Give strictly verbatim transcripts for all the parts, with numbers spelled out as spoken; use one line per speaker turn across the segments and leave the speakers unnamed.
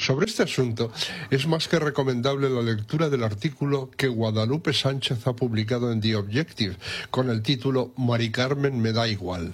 Sobre este asunto, es más que recomendable la lectura del artículo que Guadalupe Sánchez ha publicado en The Objective, con el título Mari Carmen me da igual.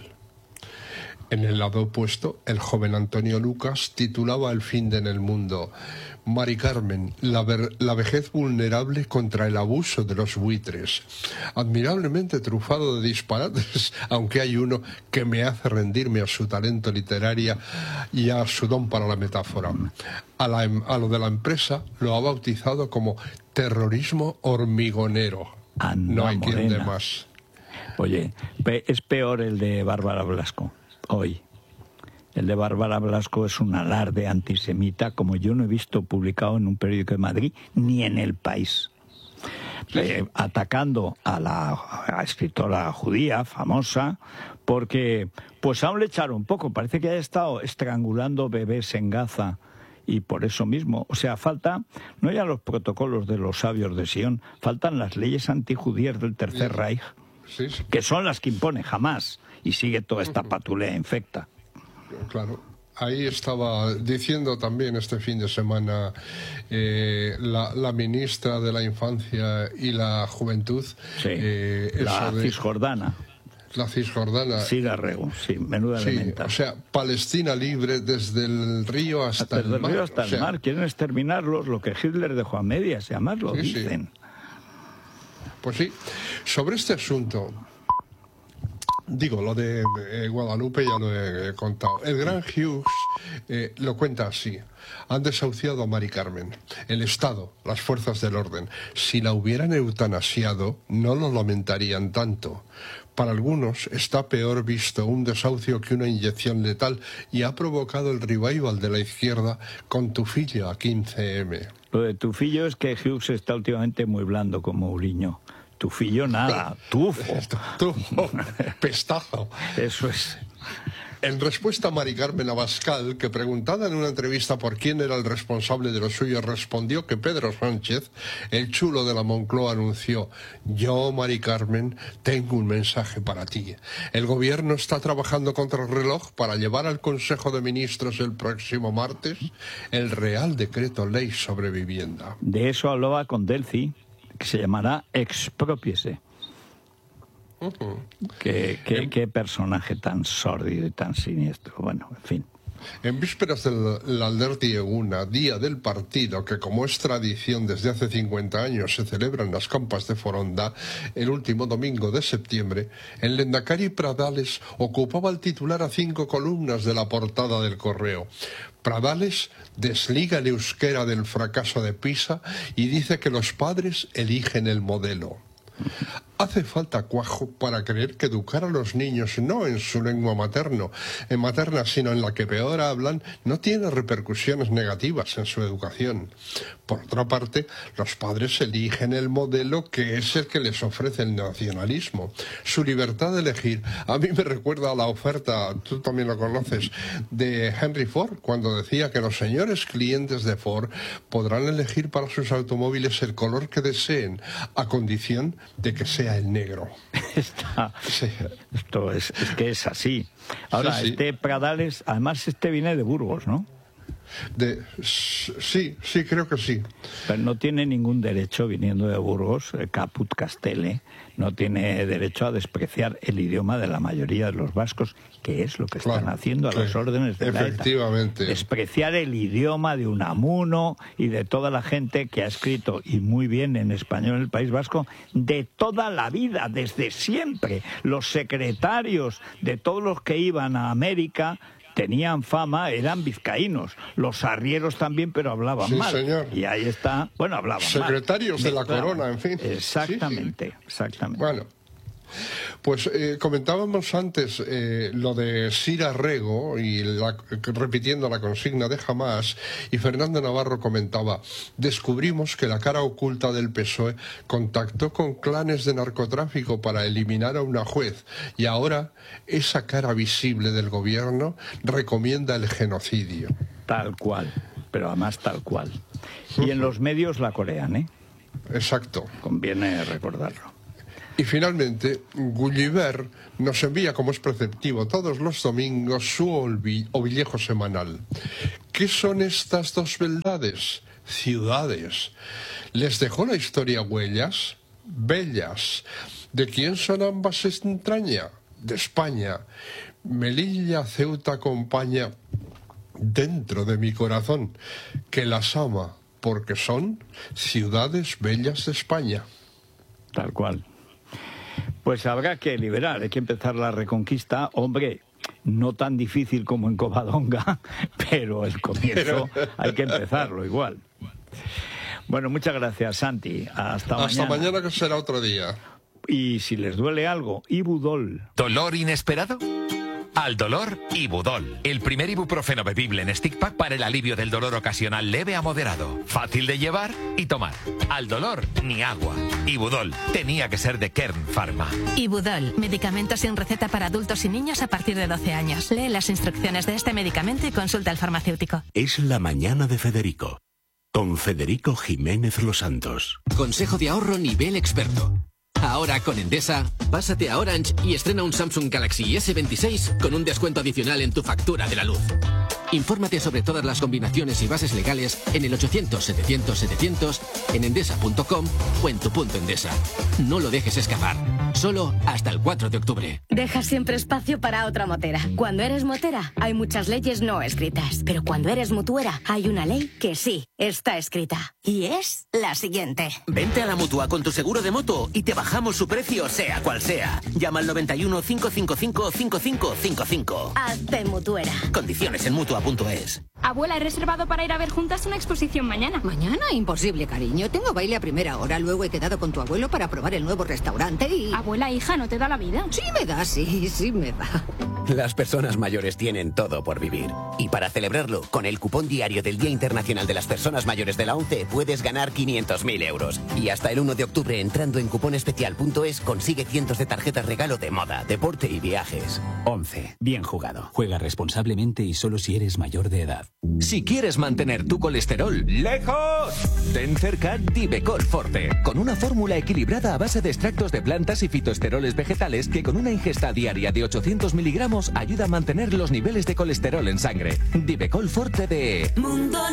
En el lado opuesto, el joven Antonio Lucas titulaba El fin de en el mundo: Mari Carmen, la, ver, la vejez vulnerable contra el abuso de los buitres. Admirablemente trufado de disparates, aunque hay uno que me hace rendirme a su talento literario y a su don para la metáfora. A, la, a lo de la empresa lo ha bautizado como terrorismo hormigonero.
Anda,
no hay
morena.
quien de más.
Oye, es peor el de Bárbara Blasco. Hoy. El de Bárbara Blasco es un alarde antisemita como yo no he visto publicado en un periódico de Madrid ni en El País. Eh, atacando a la a escritora judía famosa porque pues aún le echaron un poco. Parece que ha estado estrangulando bebés en Gaza y por eso mismo. O sea, falta no ya los protocolos de los sabios de Sion, faltan las leyes antijudías del Tercer sí. Reich, sí, sí. que son las que impone Hamás. Y sigue toda esta patulea infecta.
Claro. Ahí estaba diciendo también este fin de semana eh, la, la ministra de la Infancia y la Juventud.
Sí,
eh,
la
de,
Cisjordana.
La Cisjordana.
Sí, la rego, sí, menuda
sí,
elementa.
O sea, Palestina libre desde el río hasta
desde
el mar.
Desde el río hasta
o
el
sea,
mar. Quieren exterminarlos, lo que Hitler dejó a medias, y además lo sí, dicen.
Sí. Pues sí, sobre este asunto... Digo, lo de eh, Guadalupe ya lo he, he contado. El gran Hughes eh, lo cuenta así. Han desahuciado a Mari Carmen. El Estado, las fuerzas del orden. Si la hubieran eutanasiado, no lo lamentarían tanto. Para algunos está peor visto un desahucio que una inyección letal y ha provocado el revival de la izquierda con Tufillo a quince eme.
Lo de Tufillo es que Hughes está últimamente muy blando con Mourinho. Tufillo nada, tufo.
Tufo, pestazo.
Eso es.
En respuesta a Mari Carmen Abascal, que preguntada en una entrevista por quién era el responsable de lo suyo, respondió que Pedro Sánchez, el chulo de la Moncloa, anunció: yo, Mari Carmen, tengo un mensaje para ti. El gobierno está trabajando contra el reloj para llevar al Consejo de Ministros el próximo martes el Real Decreto Ley sobre Vivienda.
De eso hablaba con Delphi, que se llamará Expropiese. Uh-huh. ¿Qué, qué, qué personaje tan sórdido y tan siniestro. Bueno, en fin.
En vísperas del Alderdi Eguna, día del partido que, como es tradición desde hace cincuenta años, se celebra en las campas de Foronda, el último domingo de septiembre, el Lehendakari Pradales ocupaba el titular a cinco columnas de la portada del Correo. Pradales desliga el euskera del fracaso de Pisa y dice que los padres eligen el modelo. Hace falta cuajo para creer que educar a los niños no en su lengua materno, en materna, sino en la que peor hablan, no tiene repercusiones negativas en su educación. Por otra parte, los padres eligen el modelo que es el que les ofrece el nacionalismo. Su libertad de elegir, a mí me recuerda a la oferta, tú también lo conoces, de Henry Ford, cuando decía que los señores clientes de Ford podrán elegir para sus automóviles el color que deseen, a condición de que sea el negro.
Está, sí. Esto es, es que es así. Ahora, sí, sí. Este Pradales, además este viene de Burgos, ¿no?
De, sí, sí, creo que sí.
Pero no tiene ningún derecho, viniendo de Burgos, caput castelle, no tiene derecho a despreciar el idioma de la mayoría de los vascos, que es lo que están claro, haciendo a sí, las órdenes de la ETA. Despreciar el idioma de Unamuno y de toda la gente que ha escrito, y muy bien en español en el País Vasco, de toda la vida, desde siempre. Los secretarios de todos los que iban a América tenían fama, eran vizcaínos. Los arrieros también, pero hablaban
sí,
mal.
Señor.
Y ahí está, bueno, hablaban
Secretarios
mal.
de la claro. corona, en fin.
Exactamente,
sí, sí.
exactamente.
Bueno, pues eh, comentábamos antes eh, lo de Sira Rego, y la, repitiendo la consigna de Hamás, y Fernando Navarro comentaba: descubrimos que la cara oculta del P S O E contactó con clanes de narcotráfico para eliminar a una juez, y ahora esa cara visible del gobierno recomienda el genocidio.
Tal cual, pero además tal cual. Y en los medios la corean, ¿eh?
Exacto.
Conviene recordarlo.
Y finalmente, Gulliver nos envía, como es preceptivo, todos los domingos su ovillejo semanal. ¿Qué son estas dos verdades? Ciudades. ¿Les dejó la historia huellas? Bellas. ¿De quién son ambas entraña? De España. Melilla, Ceuta acompaña dentro de mi corazón, que las ama, porque son ciudades bellas de España.
Tal cual. Pues habrá que liberar, hay que empezar la reconquista, hombre, no tan difícil como en Covadonga, pero el comienzo hay que empezarlo igual. Bueno, muchas gracias, Santi. Hasta, Hasta mañana.
Hasta mañana, que será otro día.
Y si les duele algo, Ibudol.
¿Dolor inesperado? Al dolor, Ibudol. El primer ibuprofeno bebible en stick pack para el alivio del dolor ocasional leve a moderado. Fácil de llevar y tomar. Al dolor, ni agua. Ibudol. Tenía que ser de Kern Pharma.
Ibudol. Medicamento sin receta para adultos y niños a partir de doce años. Lee las instrucciones de este medicamento y consulta al farmacéutico.
Es la mañana de Federico. Con Federico Jiménez Los Santos.
Consejo de ahorro nivel experto. Ahora con Endesa, pásate a Orange y estrena un Samsung Galaxy ese veintiséis con un descuento adicional en tu factura de la luz. Infórmate sobre todas las combinaciones y bases legales en el ochocientos, setecientos, setecientos, en endesa punto com o en tu punto Endesa. No lo dejes escapar. Solo hasta el cuatro de octubre.
Deja siempre espacio para otra motera. Cuando eres motera, hay muchas leyes no escritas. Pero cuando eres mutuera, hay una ley que sí está escrita. Y es la siguiente.
Vente a la Mutua con tu seguro de moto y te bajamos su precio, sea cual sea. Llama al noventa y uno, cinco cinco cinco, cinco cinco cinco cinco.
Hazte mutuera.
Condiciones en mutua punto es.
Abuela, he reservado para ir a ver juntas una exposición mañana.
¿Mañana? Imposible, cariño. Tengo baile a primera hora. Luego he quedado con tu abuelo para probar el nuevo restaurante y...
Abuela, hija, ¿no te da la vida?
Sí me da, sí, sí me da.
Las personas mayores tienen todo por vivir. Y para celebrarlo, con el cupón diario del Día Internacional de las Personas Mayores de la ONCE, puedes ganar quinientos mil euros. Y hasta el uno de octubre, entrando en cuponespecial punto es, consigue cientos de tarjetas regalo de moda, deporte y viajes.
ONCE. Bien jugado. Juega responsablemente y solo si eres mayor de edad.
Si quieres mantener tu colesterol lejos, ten cerca Divecol Forte, con una fórmula equilibrada a base de extractos de plantas y fitoesteroles vegetales que con una ingesta diaria de ochocientos miligramos ayuda a mantener los niveles de colesterol en sangre. Divecol Forte de
Mundo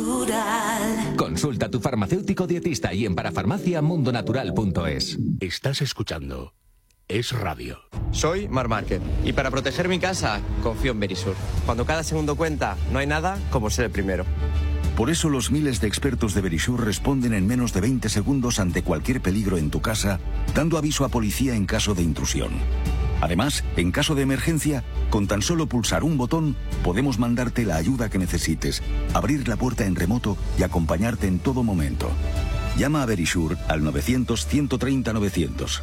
Natural.
Consulta a tu farmacéutico dietista y en parafarmacia mundo natural punto es.
Estás escuchando Es Radio.
Soy Mar Márquez y para proteger mi casa confío en Verisur. Cuando cada segundo cuenta, no hay nada como ser el primero.
Por eso los miles de expertos de Verisur responden en menos de veinte segundos ante cualquier peligro en tu casa, dando aviso a policía en caso de intrusión. Además, en caso de emergencia, con tan solo pulsar un botón, podemos mandarte la ayuda que necesites, abrir la puerta en remoto y acompañarte en todo momento. Llama a Verisur al novecientos, ciento treinta, novecientos.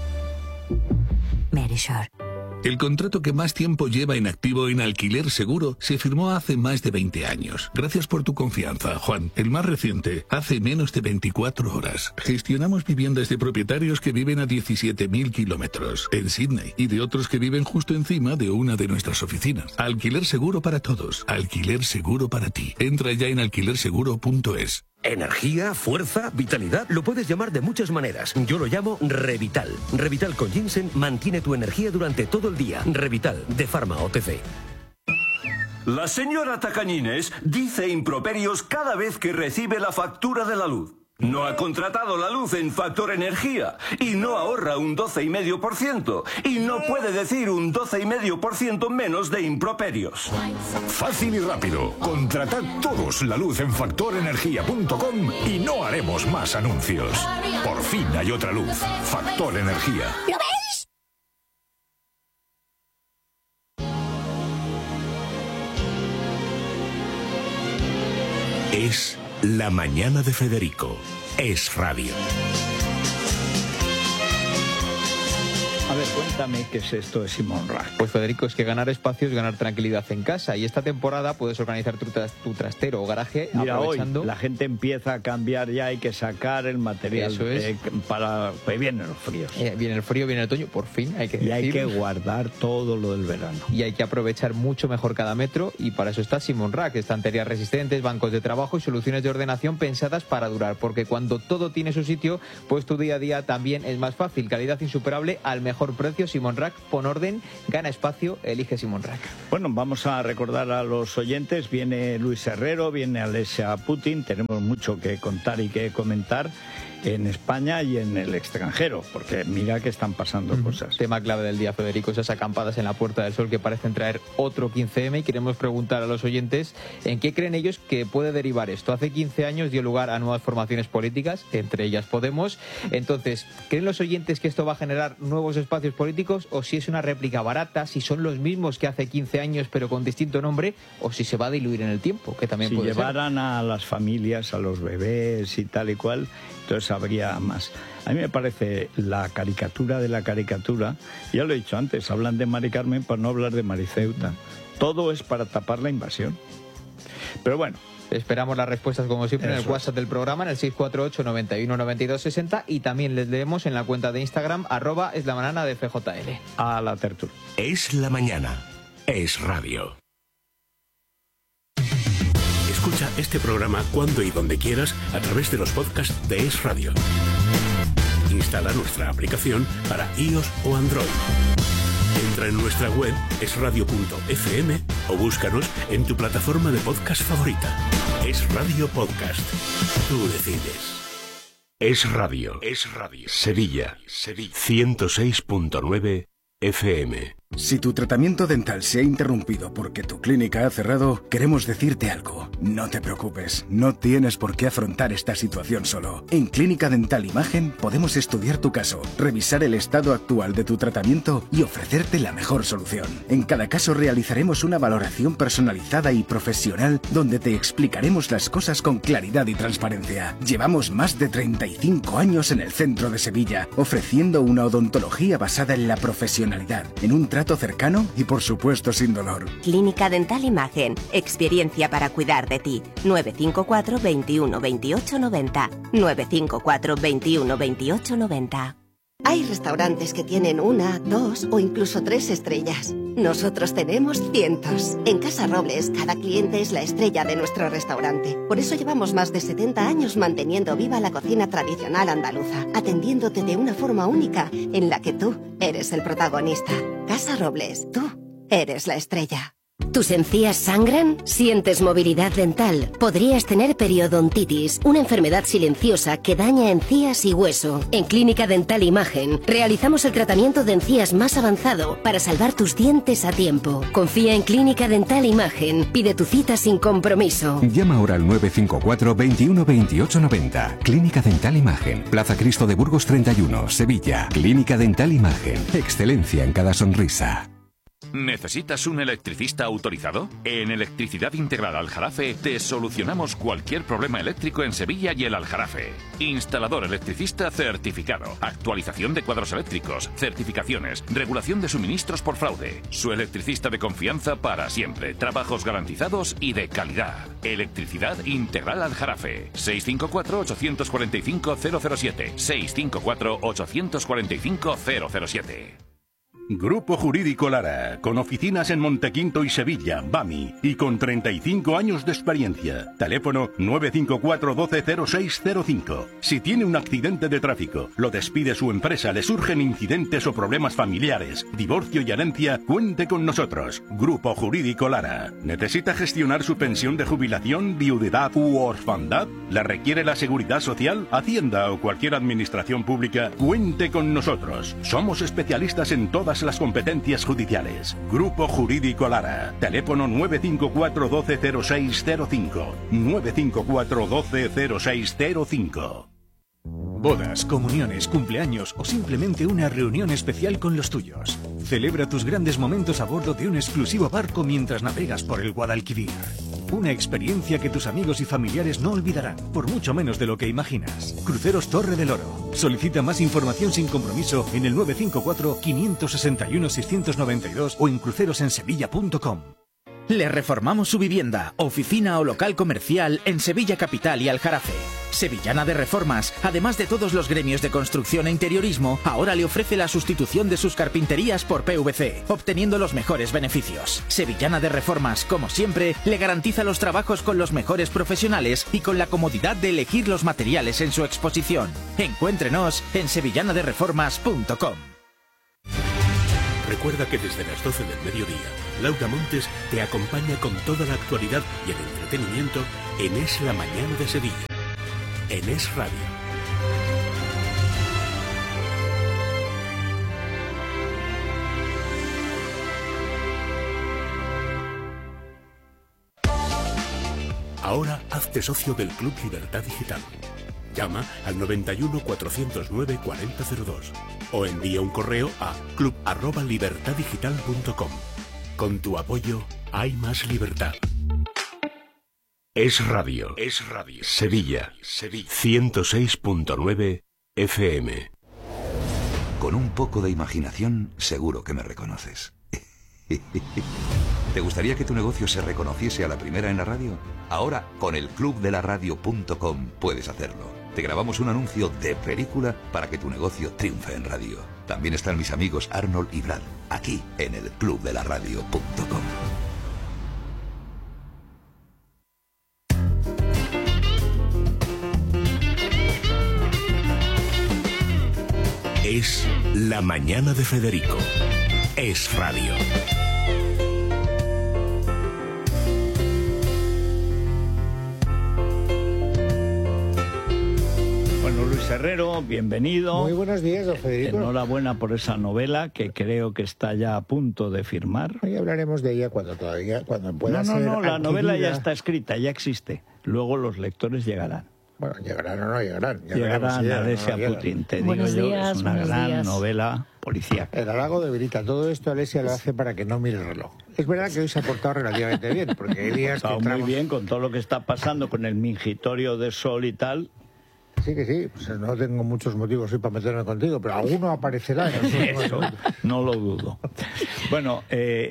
Verisur.
El contrato que más tiempo lleva en activo en Alquiler Seguro se firmó hace más de veinte años. Gracias por tu confianza, Juan. El más reciente, hace menos de veinticuatro horas. Gestionamos viviendas de propietarios que viven a diecisiete mil kilómetros en Sydney y de otros que viven justo encima de una de nuestras oficinas. Alquiler Seguro para todos. Alquiler Seguro para ti. Entra ya en alquiler seguro punto es.
Energía, fuerza, vitalidad, lo puedes llamar de muchas maneras. Yo lo llamo Revital. Revital con ginseng mantiene tu energía durante todo el día. Revital, de Pharma O T C.
La señora Tacañines dice improperios cada vez que recibe la factura de la luz. No ha contratado la luz en Factor Energía y no ahorra un doce coma cinco por ciento y no puede decir un doce coma cinco por ciento menos de improperios.
Fácil y rápido. Contratad todos la luz en factor energía punto com y no haremos más anuncios. Por fin hay otra luz. Factor Energía.
¿Lo veis?
Es la mañana de Federico. Es Radio.
A ver, cuéntame qué es esto de Simon Rack.
Pues Federico, es que ganar espacio es ganar tranquilidad en casa y esta temporada puedes organizar tu, tras, tu trastero o garaje.
Mira,
aprovechando...
hoy la gente empieza a cambiar, ya hay que sacar el material.
Eso es.
de, para pues vienen los fríos.
Eh, viene el frío, viene el otoño, por fin hay que
Y hay
decirlo.
que guardar todo lo del verano.
Y hay que aprovechar mucho mejor cada metro y para eso está Simon Rack, estanterías resistentes, bancos de trabajo y soluciones de ordenación pensadas para durar, porque cuando todo tiene su sitio, pues tu día a día también es más fácil, calidad insuperable al mejor mejor precio. Simon Rack, pon orden, gana espacio, elige Simon Rack.
Bueno, vamos a recordar a los oyentes, viene Luis Herrero, viene Alessia Putin, tenemos mucho que contar y que comentar en España y en el extranjero, porque mira que están pasando uh-huh. cosas.
Tema clave del día, Federico, esas acampadas en la Puerta del Sol que parecen traer otro quince eme, y queremos preguntar a los oyentes en qué creen ellos que puede derivar esto. Hace quince años dio lugar a nuevas formaciones políticas, entre ellas Podemos. Entonces, ¿creen los oyentes que esto va a generar nuevos espacios políticos, o si es una réplica barata, si son los mismos que hace quince años pero con distinto nombre, o si se va a diluir en el tiempo, que también
si
puede
llevaran
ser?
a las familias, a los bebés y tal y cual, entonces habría más. A mí me parece la caricatura de la caricatura. Ya lo he dicho antes, hablan de Mari Carmen para no hablar de Mariceuta. Todo es para tapar la invasión. Pero bueno,
esperamos las respuestas como siempre Eso en el WhatsApp del programa, en el seis cuatro ocho, noventa y uno, noventa y dos, sesenta, y también les leemos en la cuenta de Instagram, arroba es la mañana de F J L.
A la tertulia.
Es la mañana. Es radio. Escucha este programa cuando y donde quieras a través de los podcasts de Es Radio. Instala nuestra aplicación para iOS o Android. Entra en nuestra web es radio punto efe eme o búscanos en tu plataforma de podcast favorita. Es Radio Podcast. Tú decides. Es Radio. Es Radio. Sevilla. Sevilla. ciento seis punto nueve efe eme.
Si tu tratamiento dental se ha interrumpido porque tu clínica ha cerrado, queremos decirte algo. No te preocupes, no tienes por qué afrontar esta situación solo. En Clínica Dental Imagen podemos estudiar tu caso, revisar el estado actual de tu tratamiento y ofrecerte la mejor solución. En cada caso realizaremos una valoración personalizada y profesional donde te explicaremos las cosas con claridad y transparencia. Llevamos más de treinta y cinco años en el centro de Sevilla, ofreciendo una odontología basada en la profesionalidad, en un trato cercano y por supuesto sin dolor.
Clínica Dental Imagen, experiencia para cuidar de ti. nueve cinco cuatro, veintiuno, veintiocho, noventa. nueve cinco cuatro, veintiuno, veintiocho, noventa. Hay restaurantes que tienen una, dos o incluso tres estrellas. Nosotros tenemos cientos. En Casa Robles, cada cliente es la estrella de nuestro restaurante. Por eso llevamos más de setenta años manteniendo viva la cocina tradicional andaluza, atendiéndote de una forma única en la que tú eres el protagonista. Casa Robles, tú eres la estrella. ¿Tus encías sangran? ¿Sientes movilidad dental? Podrías tener periodontitis, una enfermedad silenciosa que daña encías y hueso. En Clínica Dental Imagen realizamos el tratamiento de encías más avanzado para salvar tus dientes a tiempo. Confía en Clínica Dental Imagen. Pide tu cita sin compromiso.
Llama ahora al nueve cinco cuatro, veintiuno, veintiocho, noventa. Clínica Dental Imagen. Plaza Cristo de Burgos treinta y uno, Sevilla. Clínica Dental Imagen. Excelencia en cada sonrisa.
¿Necesitas un electricista autorizado? En Electricidad Integral Aljarafe te solucionamos cualquier problema eléctrico en Sevilla y el Aljarafe. Instalador electricista certificado, actualización de cuadros eléctricos, certificaciones, regulación de suministros por fraude. Su electricista de confianza para siempre, trabajos garantizados y de calidad. Electricidad Integral Aljarafe. seis cinco cuatro, ocho cuatro cinco, cero cero siete. seis cinco cuatro, ocho cuatro cinco, cero cero siete.
Grupo Jurídico Lara, con oficinas en Montequinto y Sevilla, BAMI, y con treinta y cinco años de experiencia. Teléfono nueve cinco cuatro, doce, cero seis cero cinco. Si tiene un accidente de tráfico, lo despide su empresa, le surgen incidentes o problemas familiares, divorcio y herencia, cuente con nosotros. Grupo Jurídico Lara. ¿Necesita gestionar su pensión de jubilación, viudedad u orfandad? ¿La requiere la Seguridad Social, Hacienda o cualquier administración pública? Cuente con nosotros. Somos especialistas en todas las competencias judiciales. Grupo Jurídico Lara. Teléfono nueve cinco cuatro, doce, cero seis cero cinco. nueve cinco cuatro, doce, cero seis cero cinco.
Bodas, comuniones, cumpleaños o simplemente una reunión especial con los tuyos. Celebra tus grandes momentos a bordo de un exclusivo barco mientras navegas por el Guadalquivir. Una experiencia que tus amigos y familiares no olvidarán, por mucho menos de lo que imaginas. Cruceros Torre del Oro. Solicita más información sin compromiso en el nueve cinco cuatro, cinco seis uno, seis nueve dos o en crucerosensevilla punto com.
Le reformamos su vivienda, oficina o local comercial en Sevilla Capital y Aljarafe. Sevillana de Reformas, además de todos los gremios de construcción e interiorismo, ahora le ofrece la sustitución de sus carpinterías por P V C, obteniendo los mejores beneficios. Sevillana de Reformas, como siempre, le garantiza los trabajos con los mejores profesionales y con la comodidad de elegir los materiales en su exposición. Encuéntrenos en sevillana de reformas punto com.
Recuerda que desde las doce del mediodía, Laura Montes te acompaña con toda la actualidad y el entretenimiento en Es la Mañana de Sevilla, en Es Radio. Ahora hazte socio del Club Libertad Digital. Llama al noventa y uno, cuatrocientos nueve, cuarenta cero dos o envía un correo a club arroba libertad digital punto com. Con tu apoyo hay más libertad. Es Radio. Es Radio. Sevilla. Sevilla. ciento seis punto nueve F M.
Con un poco de imaginación, seguro que me reconoces. ¿Te gustaría que tu negocio se reconociese a la primera en la radio? Ahora, con el club de la radio punto com puedes hacerlo. Te grabamos un anuncio de película para que tu negocio triunfe en radio. También están mis amigos Arnold y Brad, aquí en el club de la radio punto com.
Es La Mañana de Federico. Es Radio.
Bueno, Luis Herrero, bienvenido.
Muy buenos días, don Federico.
Enhorabuena por esa novela que creo que está ya a punto de firmar.
Hoy hablaremos de ella cuando todavía, cuando pueda
no, no,
ser
No, no, la
adquirida.
novela ya está escrita, ya existe. Luego los lectores llegarán.
Bueno, llegarán o no llegarán. Ya
llegarán
ya,
a Alesia
no
Putin, te
buenos
digo
días,
yo, es una gran
días.
novela policíaca.
El halago de Verita, todo esto Alesia lo hace para que no mire el reloj. Es verdad que hoy se ha portado relativamente bien, porque hay días que
ha
entramos...
muy bien con todo lo que está pasando con el mingitorio de Sol y tal.
Sí que sí, pues no tengo muchos motivos hoy para meterme contigo, pero alguno aparecerá.
Eso, no lo dudo. Bueno, eh,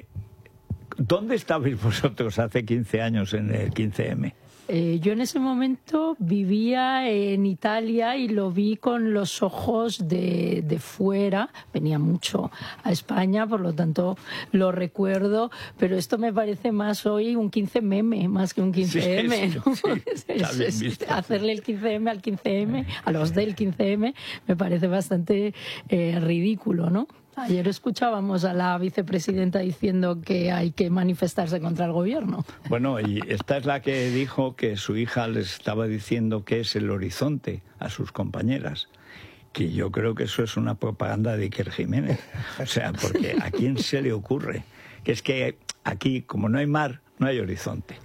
¿dónde estabais vosotros hace quince años en el quince eme?
Eh, yo en ese momento vivía en Italia y lo vi con los ojos de, de fuera. Venía mucho a España, por lo tanto lo recuerdo, pero esto me parece más hoy un quince meme, más que un quince eme.
Sí,
¿no?
sí, sí, está bien
es, es,
visto.
hacerle el quince eme al quince eme, a los del quince eme, me parece bastante eh, ridículo, ¿no? Ayer escuchábamos a la vicepresidenta diciendo que hay que manifestarse contra el gobierno.
Bueno, y esta es la que dijo que su hija les estaba diciendo que es el horizonte a sus compañeras. Que yo creo que eso es una propaganda de Iker Jiménez. O sea, porque ¿a quién se le ocurre? Que es que aquí, como no hay mar, no hay horizonte.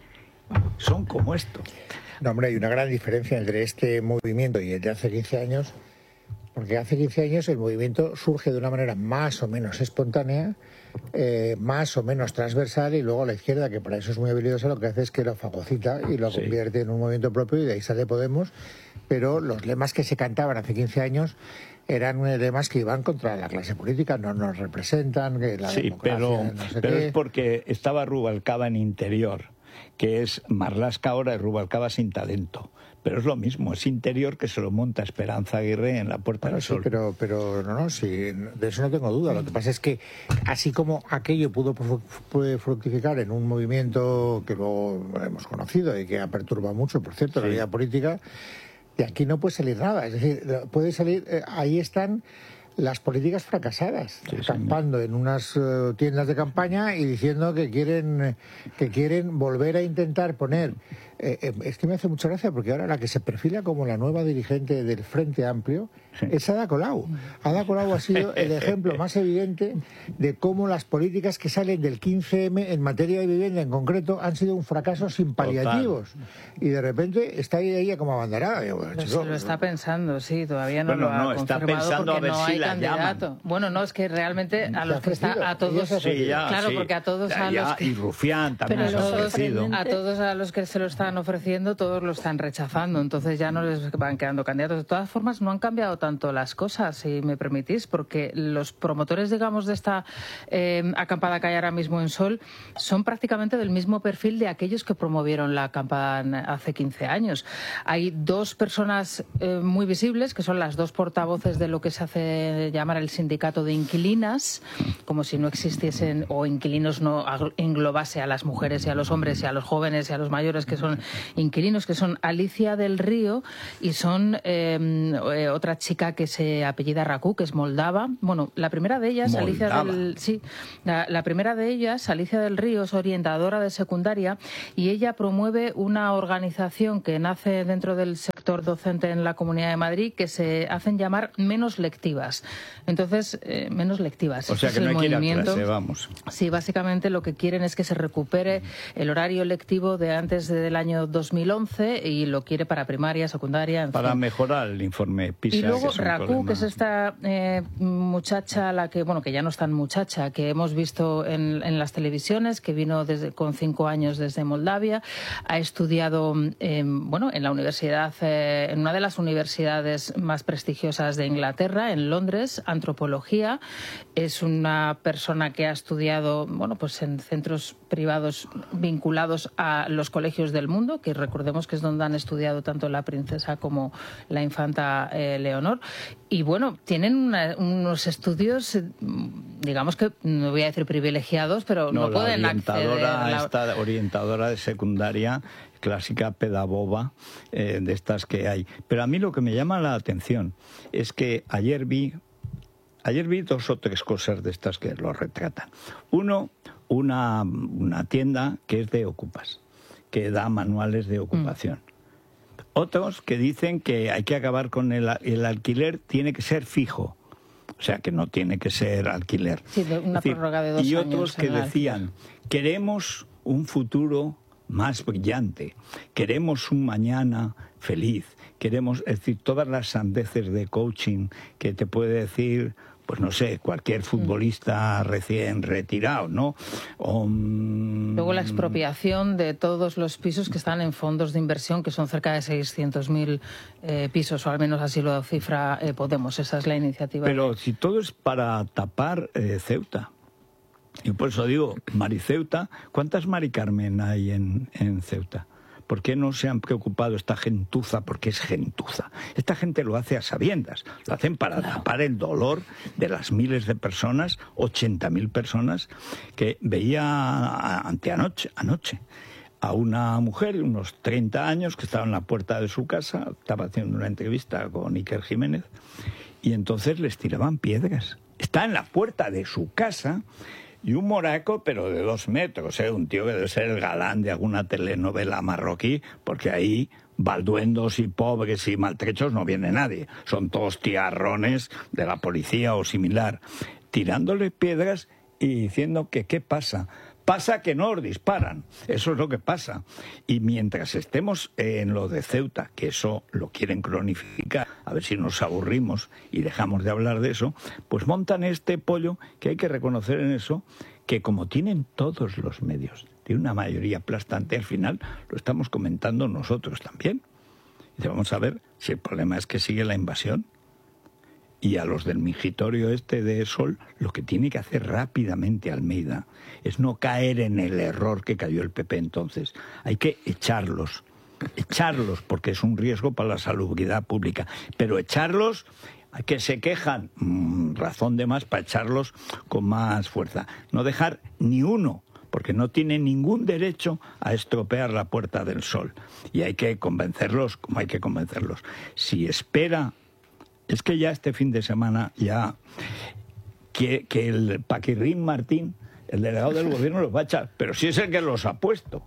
Son como esto.
No, hombre, hay una gran diferencia entre este movimiento y el de hace quince años. Porque hace quince años el movimiento surge de una manera más o menos espontánea, eh, más o menos transversal, y luego la izquierda, que para eso es muy habilidosa, lo que hace es que lo fagocita y lo sí. convierte en un movimiento propio, y de ahí sale Podemos. Pero los lemas que se cantaban hace quince años eran lemas que iban contra la clase política, no nos representan, que la
sí,
democracia,
pero,
no sé
pero
qué.
Es porque estaba Rubalcaba en Interior, que es Marlaska ahora y Rubalcaba sin talento. Pero es lo mismo, es Interior que se lo monta Esperanza Aguirre en la Puerta
bueno,
del
sí,
Sol.
Pero, pero no, no, sí, de eso no tengo duda. Lo que pasa es que así como aquello pudo fructificar en un movimiento que luego hemos conocido y que ha perturbado mucho, por cierto, sí. la vida política, de aquí no puede salir nada. Es decir, puede salir, eh, ahí están las políticas fracasadas, sí, acampando sí. en unas uh, tiendas de campaña y diciendo que quieren, que quieren volver a intentar poner... Eh, eh, es que me hace mucha gracia porque ahora la que se perfila como la nueva dirigente del Frente Amplio sí. es Ada Colau. Ada Colau ha sido el ejemplo más evidente de cómo las políticas que salen del quince eme en materia de vivienda en concreto han sido un fracaso sin paliativos. Total. Y de repente está ahí ella como abanderada. Digo,
bueno, chico, se lo está pensando, sí, todavía no
bueno,
lo ha
no, está pensando
porque
a ver
no
si
hay
la
candidato.
Llaman.
Bueno, no, es que realmente a los que está, a todos,
sí, ya,
claro,
sí.
porque a todos
ya,
a
ya,
los que,
y Rufián también
pero
se ha ofrecido.
A todos a los que se lo están ofreciendo, todos lo están rechazando, entonces ya no les van quedando candidatos. De todas formas, no han cambiado tanto las cosas, si me permitís, porque los promotores, digamos, de esta eh, acampada que hay ahora mismo en Sol son prácticamente del mismo perfil de aquellos que promovieron la acampada hace quince años. Hay dos personas eh, muy visibles, que son las dos portavoces de lo que se hace hace llamar el sindicato de inquilinas, como si no existiesen, o inquilinos no englobase a las mujeres y a los hombres y a los jóvenes y a los mayores que son inquilinos, que son Alicia del Río y son eh, otra chica que se apellida Rakú, que es moldava. Bueno, la primera de ellas,
Moldava.
Alicia del, sí, la, la primera de ellas, Alicia del Río, es orientadora de secundaria y ella promueve una organización que nace dentro del sector docente en la Comunidad de Madrid que se hacen llamar menos lectivas. Entonces, eh, menos lectivas.
O sea,
este
que
es
no
el
hay que ir a
movimiento.
clase, vamos.
Sí, básicamente lo que quieren es que se recupere el horario lectivo de antes del año dos mil once y lo quiere para primaria, secundaria, en
Para
fin.
mejorar el informe PISA.
Y luego
que es un
Rakú,
problema.
que es esta eh, muchacha, la que, bueno, que ya no es tan muchacha, que hemos visto en, en las televisiones, que vino desde, con cinco años desde Moldavia, ha estudiado eh, bueno, en la universidad, eh, en una de las universidades más prestigiosas de Inglaterra, en Londres, antropología. Es una persona que ha estudiado, bueno, pues en centros privados vinculados a los colegios del mundo, que recordemos que es donde han estudiado tanto la princesa como la infanta eh, Leonor. Y bueno, tienen una, unos estudios, eh, digamos que, no voy a decir privilegiados, pero no,
No,
pueden
la
acceder.
orientadora,
La...
esta orientadora de secundaria, clásica pedagoga, eh, de estas que hay. Pero a mí lo que me llama la atención es que ayer vi, ayer vi dos o tres cosas de estas que lo retratan. Uno, una, una tienda que es de ocupas, que da manuales de ocupación. Mm. Otros que dicen que hay que acabar con el, el alquiler, tiene que ser fijo. O sea, que no tiene que ser alquiler.
Sí, de una decir, prórroga de dos
y
años.
Y otros que decían, queremos un futuro más brillante, queremos un mañana feliz, queremos, es decir, todas las sandeces de coaching que te puede decir, pues no sé, cualquier futbolista mm. recién retirado, ¿no? O, um...
Luego la expropiación de todos los pisos que están en fondos de inversión, que son cerca de seiscientos mil eh, pisos, o al menos así lo cifra eh, Podemos. Esa es la iniciativa.
Pero si todo es para tapar eh, Ceuta. Y por eso digo, Mariceuta, ¿cuántas Mari Carmen hay en, en Ceuta? ¿Por qué no se han preocupado esta gentuza? Porque es gentuza. Esta gente lo hace a sabiendas. Lo hacen para tapar el dolor de las miles de personas, ochenta mil personas, que veía anteanoche, anoche, a una mujer de unos treinta años que estaba en la puerta de su casa, estaba haciendo una entrevista con Iker Jiménez, y entonces les tiraban piedras. Está en la puerta de su casa. Y un moraco, pero de dos metros, ¿eh? Un tío que debe ser el galán de alguna telenovela marroquí, porque ahí balduendos y pobres y maltrechos no viene nadie. Son todos tiarrones de la policía o similar, tirándole piedras y diciendo que qué pasa. Pasa que no os disparan, eso es lo que pasa. Y mientras estemos en lo de Ceuta, que eso lo quieren cronificar, a ver si nos aburrimos y dejamos de hablar de eso, pues montan este pollo, que hay que reconocer en eso, que como tienen todos los medios, tiene una mayoría aplastante, al final lo estamos comentando nosotros también. Y vamos a ver si el problema es que sigue la invasión. Y a los del mingitorio este de Sol, lo que tiene que hacer rápidamente Almeida es no caer en el error que cayó el P P entonces. Hay que echarlos, echarlos, porque es un riesgo para la salubridad pública. Pero echarlos, a que se quejan, mmm, razón de más para echarlos con más fuerza. No dejar ni uno, porque no tiene ningún derecho a estropear la Puerta del Sol. Y hay que convencerlos como hay que convencerlos. Si espera... Es que ya este fin de semana, ya que, que el Paquirrín Martín, el delegado del gobierno, los va a echar, pero si es el que los ha puesto.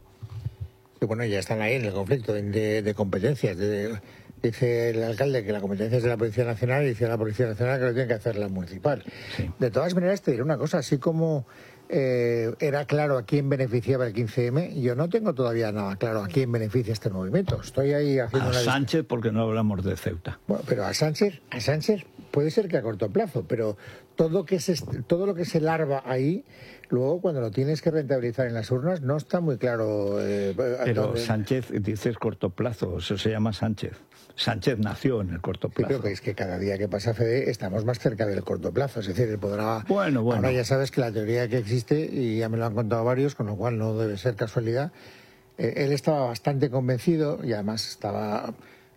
Y bueno, ya están ahí en el conflicto de, de, de competencias. De, dice el alcalde que la competencia es de la Policía Nacional y dice la Policía Nacional que lo tiene que hacer la municipal. Sí. De todas maneras, te diré una cosa, así como eh, era claro a quién beneficiaba el quince eme, yo no tengo todavía nada claro a quién beneficia este movimiento. Estoy ahí haciendo
a
una
Sánchez lista. Porque no hablamos de Ceuta.
Bueno, pero a Sánchez, a Sánchez puede ser que a corto plazo, pero todo que se, todo lo que se larva ahí, luego cuando lo tienes que rentabilizar en las urnas no está muy claro. Eh,
pero
dónde...
Sánchez, dices corto plazo, eso se llama Sánchez. Sánchez nació en el corto plazo.
Sí, pero que es que cada día que pasa, Fede, estamos más cerca del corto plazo. Es decir, él podrá...
Bueno, bueno.
Ahora ya sabes que la teoría que existe, y ya me lo han contado varios, con lo cual no debe ser casualidad, eh, él estaba bastante convencido y además estaba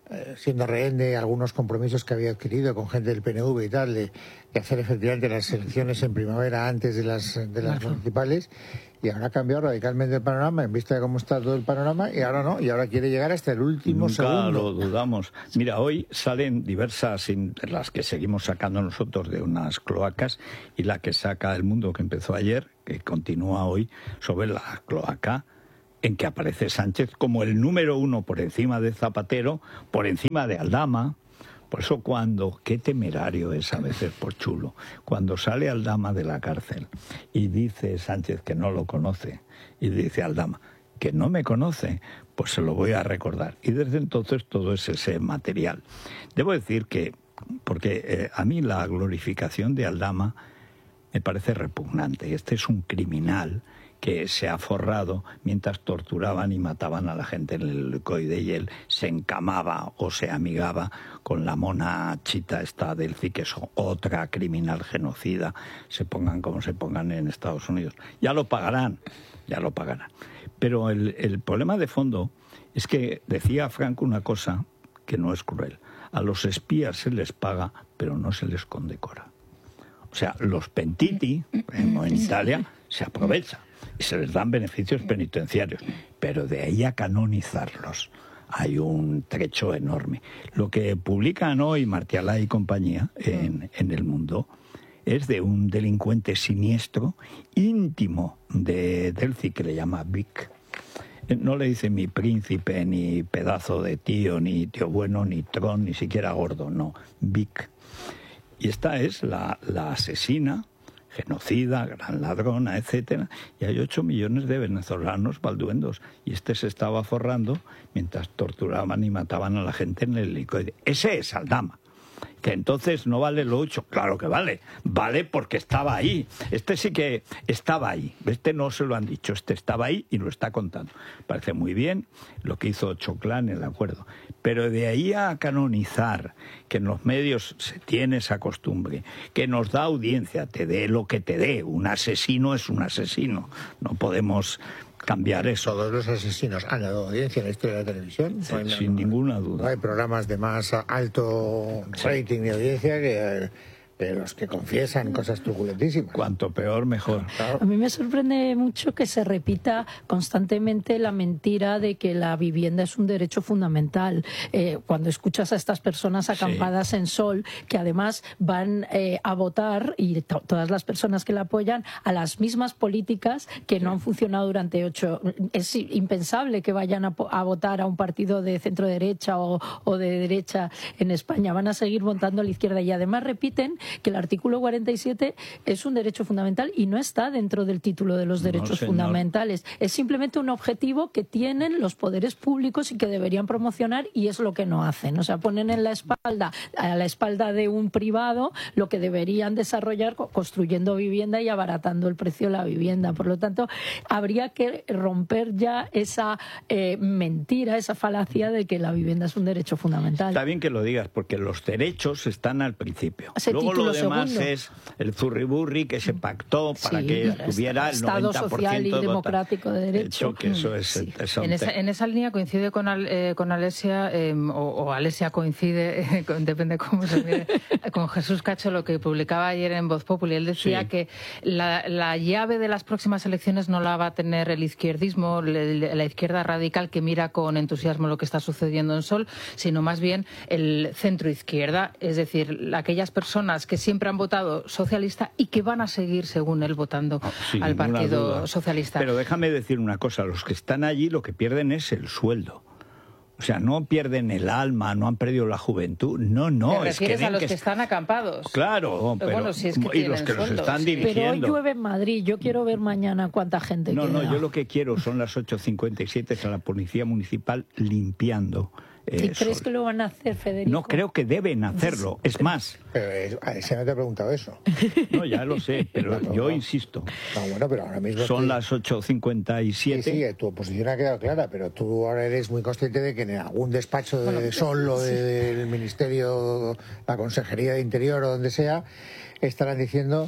eh, siendo rehén de algunos compromisos que había adquirido con gente del P N V y tal, de, de hacer efectivamente las elecciones en primavera antes de las, de las municipales, y ahora ha cambiado radicalmente el panorama en vista de cómo está todo el panorama, y ahora no, y ahora quiere llegar hasta el último
Nunca
segundo.
lo dudamos. Mira, hoy salen diversas, las que seguimos sacando nosotros de unas cloacas, y la que saca El Mundo, que empezó ayer, que continúa hoy, sobre la cloaca, en que aparece Sánchez como el número uno por encima de Zapatero, por encima de Aldama. Por eso cuando, qué temerario es a veces por chulo, cuando sale Aldama de la cárcel y dice Sánchez que no lo conoce, y dice Aldama que no me conoce, pues se lo voy a recordar. Y desde entonces todo es ese material. Debo decir que, porque eh, a mí la glorificación de Aldama me parece repugnante. Este es un criminal que se ha forrado mientras torturaban y mataban a la gente en el helicoide, y él se encamaba o se amigaba con la mona chita esta del C I, que es otra criminal genocida, se pongan como se pongan en Estados Unidos. Ya lo pagarán, ya lo pagarán. Pero el, el problema de fondo es que decía Franco una cosa que no es cruel. A los espías se les paga, pero no se les condecora. O sea, los pentiti, como en Italia, se aprovechan y se les dan beneficios penitenciarios, pero de ahí a canonizarlos hay un trecho enorme. Lo que publican hoy Martialá y compañía en, en El Mundo es de un delincuente siniestro íntimo de Delci, que le llama Vic. No le dice mi príncipe, ni pedazo de tío, ni tío bueno, ni tron, ni siquiera gordo, no, Vic. Y esta es la, la asesina, genocida, gran ladrona, etcétera, y hay ocho millones de venezolanos balduendos, y este se estaba forrando mientras torturaban y mataban a la gente en el helicoide. Ese es Aldama. Que entonces no vale lo ocho, claro que vale, vale porque estaba ahí. Este sí que estaba ahí, este no se lo han dicho, este estaba ahí y lo está contando. Parece muy bien lo que hizo Choclán, el acuerdo, pero de ahí a canonizar, que en los medios se tiene esa costumbre, que nos da audiencia, te dé lo que te dé, un asesino es un asesino, no podemos cambiar eso.
Todos los asesinos han dado audiencia en la historia de la televisión.
Sí,
no hay,
sin
no,
ninguna duda.
No hay programas de más alto rating de audiencia que, que los que confiesan cosas truculentísimas.
Cuanto peor, mejor.
A mí me sorprende mucho que se repita constantemente la mentira de que la vivienda es un derecho fundamental. Eh, cuando escuchas a estas personas acampadas sí. en Sol, que además van eh, a votar, y to todas las personas que la apoyan, a las mismas políticas que no han funcionado durante ocho. Es impensable que vayan a, a votar a un partido de centro derecha o, o de derecha en España. Van a seguir votando a la izquierda, y además repiten que el artículo cuarenta y siete es un derecho fundamental y no está dentro del título de los derechos no, fundamentales. Es simplemente un objetivo que tienen los poderes públicos y que deberían promocionar, y es lo que no hacen. O sea, ponen en la espalda, a la espalda de un privado, lo que deberían desarrollar construyendo vivienda y abaratando el precio de la vivienda. Por lo tanto, habría que romper ya esa eh, mentira, esa falacia de que la vivienda es un derecho fundamental.
Está bien que lo digas, porque los derechos están al principio.
Ese
Luego lo demás
segundo.
es el zurriburri que se pactó para sí, que tuviera el
Estado
noventa por ciento
social y
de
democrático de derecho.
Hecho, que eso es,
sí.
es
en, esa, en esa línea coincide con, Al, eh, con Alesia, eh, o, o Alesia coincide, eh, con, depende cómo se mire, con Jesús Cacho, lo que publicaba ayer en Voz Populi. Él decía sí. que la, la llave de las próximas elecciones no la va a tener el izquierdismo, le, la izquierda radical que mira con entusiasmo lo que está sucediendo en Sol, sino más bien el centro izquierda, es decir, aquellas personas que siempre han votado socialista y que van a seguir, según él, votando
Sin
al Partido
duda.
Socialista.
Pero déjame decir una cosa, los que están allí lo que pierden es el sueldo. O sea, no pierden el alma, no han perdido la juventud. No, no.
¿Te
es que
refieres a los que,
que
están acampados?
Claro, pero,
bueno, si es que
y los que
sueldos.
los están dirigiendo.
Pero hoy llueve en Madrid. Yo quiero ver mañana cuánta gente
No,
queda.
no, yo lo que quiero son las ocho cincuenta y siete a la Policía Municipal limpiando.
¿Y crees que lo van a hacer, Federico?
No, creo que deben hacerlo. Es más.
Pero ese no te ha preguntado eso.
No, ya lo sé, pero no, yo no. insisto.
No, bueno, pero ahora mismo...
Son
te...
las ocho cincuenta y siete.
Sí, sí, tu posición ha quedado clara, pero tú ahora eres muy consciente de que en algún despacho de bueno, Sol o de, sí. del Ministerio, la Consejería de Interior o donde sea, estarán diciendo...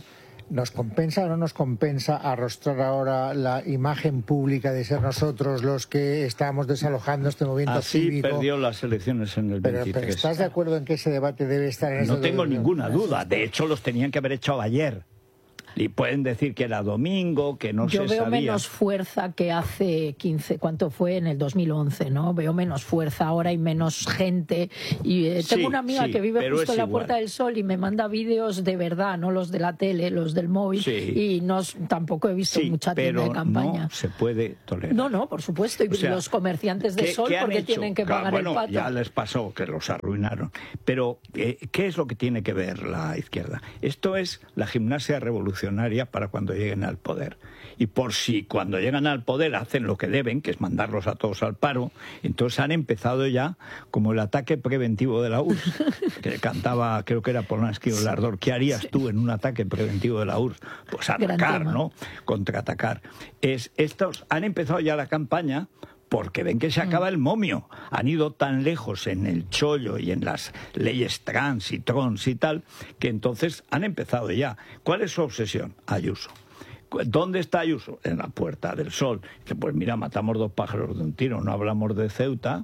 ¿nos compensa o no nos compensa arrostrar ahora la imagen pública de ser nosotros los que estamos desalojando este movimiento
Así
cívico?
perdió las elecciones en el
Pero,
veintitrés.
pero ¿estás de acuerdo en que ese debate debe estar en
No
ese
tengo
debate?
ninguna duda. De hecho, los tenían que haber hecho ayer. Y pueden decir que era domingo, que no
Yo
se
veo
sabía.
menos fuerza que hace quince, ¿cuánto fue? En el dos mil once, ¿no? Veo menos fuerza, ahora hay menos gente. Y eh, tengo
Sí,
una amiga
sí,
que vive
pero
justo
es
en la
igual.
Puerta del Sol y me manda vídeos de verdad, no los de la tele, los del móvil.
Sí.
Y no, tampoco he visto
Sí,
mucha tienda
pero
de campaña.
no se puede tolerar.
No, no, por supuesto. Y
O sea,
los comerciantes de
¿Qué-
Sol,
qué han
porque
hecho?
tienen que
Claro,
pagar
bueno,
el pato.
ya les pasó que los arruinaron. Pero, eh, ¿qué es lo que tiene que ver la izquierda? Esto es la gimnasia revolucionaria para cuando lleguen al poder. Y por si cuando llegan al poder hacen lo que deben, que es mandarlos a todos al paro, entonces han empezado ya como el ataque preventivo de la U R S S, que cantaba, creo que era Polanski o Lardor. ¿Qué harías tú en un ataque preventivo de la U R S S? Pues atacar, ¿no? Contraatacar. Es, estos han empezado ya la campaña porque ven que se acaba el momio. Han ido tan lejos en el chollo y en las leyes trans y trons y tal, que entonces han empezado ya. ¿Cuál es su obsesión? Ayuso. ¿Dónde está Ayuso? En la Puerta del Sol. Dice, pues mira, matamos dos pájaros de un tiro. No hablamos de Ceuta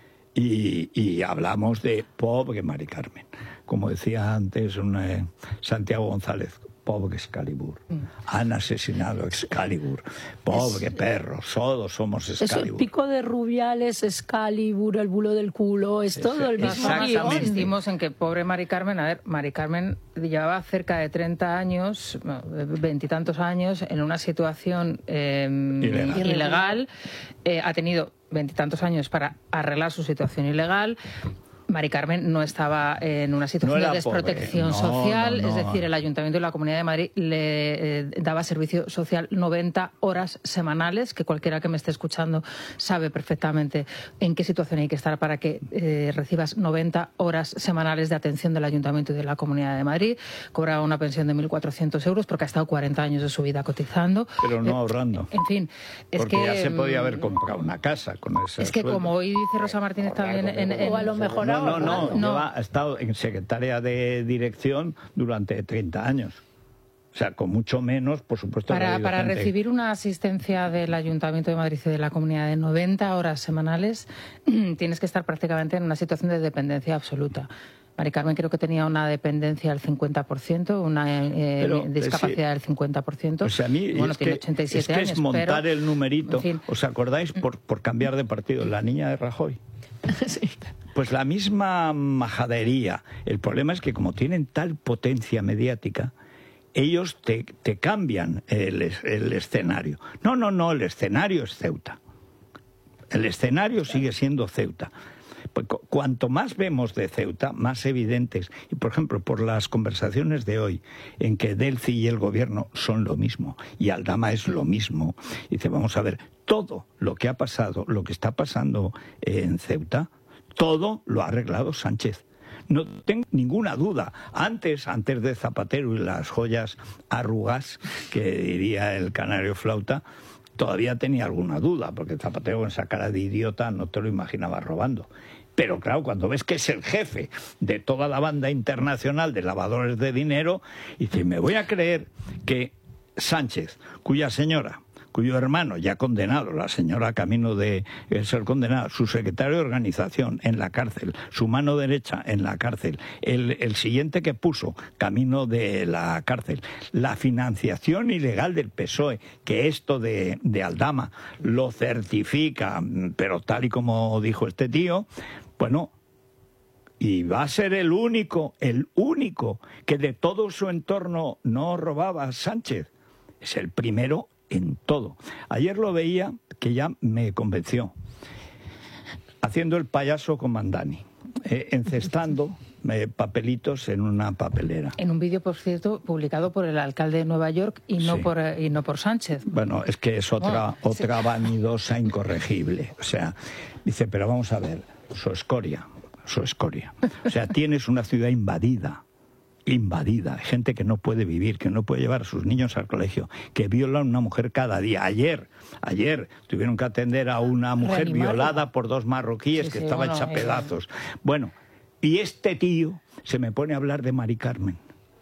y, y hablamos de pobre Mari Carmen. Como decía antes una, eh, Santiago González, pobre Excalibur. Han asesinado a Excalibur. Pobre
Es-
perro, todos somos
Eso, el
Excalibur.
pico de Rubiales, Excalibur, el bulo del culo, es todo el mismo guión.
Insistimos en que pobre Mari Carmen, a ver, Mari Carmen llevaba cerca de treinta años, veintitantos años, en una situación eh,
Ilegal.
ilegal. Eh, ha tenido veintitantos años para arreglar su situación ilegal. Mari Carmen no estaba en una situación
No
de
era pobre.
desprotección
No,
social,
no, no.
es decir, el Ayuntamiento de la Comunidad de Madrid le eh, daba servicio social noventa horas semanales, que cualquiera que me esté escuchando sabe perfectamente en qué situación hay que estar para que eh, recibas noventa horas semanales de atención del Ayuntamiento y de la Comunidad de Madrid. Cobraba una pensión de mil cuatrocientos euros porque ha estado cuarenta años de su vida cotizando.
Pero no
Eh,
ahorrando.
En fin, es
Porque
que...
ya se podía
mm,
haber comprado una casa con ese
Es que
sueldo.
como hoy dice Rosa Martínez también en, en-
O a lo mejor
No, no, no,
No.
lleva- ha estado en secretaria de dirección durante treinta años. O sea, con mucho menos, por supuesto. ha
Para,
habido
para
gente-
recibir una asistencia del Ayuntamiento de Madrid y de la Comunidad de noventa horas semanales, tienes que estar prácticamente en una situación de dependencia absoluta. Mari Carmen creo que tenía una dependencia del cincuenta por ciento, una eh,
Pero, eh,
discapacidad
sí.
del cincuenta por ciento.
O sea, a mí
bueno,
es,
tiene
que,
ochenta y siete
es que
años,
es montar
pero,
el numerito.
en fin.
¿Os acordáis por, por cambiar de partido? La niña de Rajoy. Pues la misma majadería. El problema es que como tienen tal potencia mediática, ellos te, te cambian el, es- el escenario. No, no, no, el escenario es Ceuta. El escenario sigue siendo Ceuta. Pues cu- cuanto más vemos de Ceuta, más evidentes, y por ejemplo, por las conversaciones de hoy, en que Delci y el gobierno son lo mismo, y Aldama es lo mismo, dice, vamos a ver, todo lo que ha pasado, lo que está pasando en Ceuta, todo lo ha arreglado Sánchez. No tengo ninguna duda. Antes, antes de Zapatero y las joyas arrugas, que diría el canario flauta, todavía tenía alguna duda, porque Zapatero con esa cara de idiota no te lo imaginaba robando. Pero claro, cuando ves que es el jefe de toda la banda internacional de lavadores de dinero, y dice, me voy a creer que Sánchez, cuya señora, cuyo hermano ya condenado, la señora camino de ser condenada, su secretario de organización en la cárcel, su mano derecha en la cárcel, el, el siguiente que puso camino de la cárcel, la financiación ilegal del P S O E, que esto de, de Aldama lo certifica, pero tal y como dijo este tío, bueno, y va a ser el único, el único que de todo su entorno no robaba a Sánchez. Es el primero en todo. Ayer lo veía, que ya me convenció, haciendo el payaso con Mandani, eh, encestando eh, papelitos en una papelera.
En un vídeo, por cierto, publicado por el alcalde de Nueva York y no,
Sí.
por, eh, y no por Sánchez.
Bueno, es que es otra,
Oh, sí.
otra vanidosa incorregible. O sea, dice, pero vamos a ver, su escoria, su escoria. O sea, tienes una ciudad invadida, invadida, gente que no puede vivir, que no puede llevar a sus niños al colegio, que violan a una mujer cada día. Ayer, ayer tuvieron que atender a una mujer
Reanimarla.
violada por dos marroquíes
Sí,
que
sí,
estaba
bueno,
hecha
eh,
pedazos. Bueno, y este tío se me pone a hablar de Mari Carmen.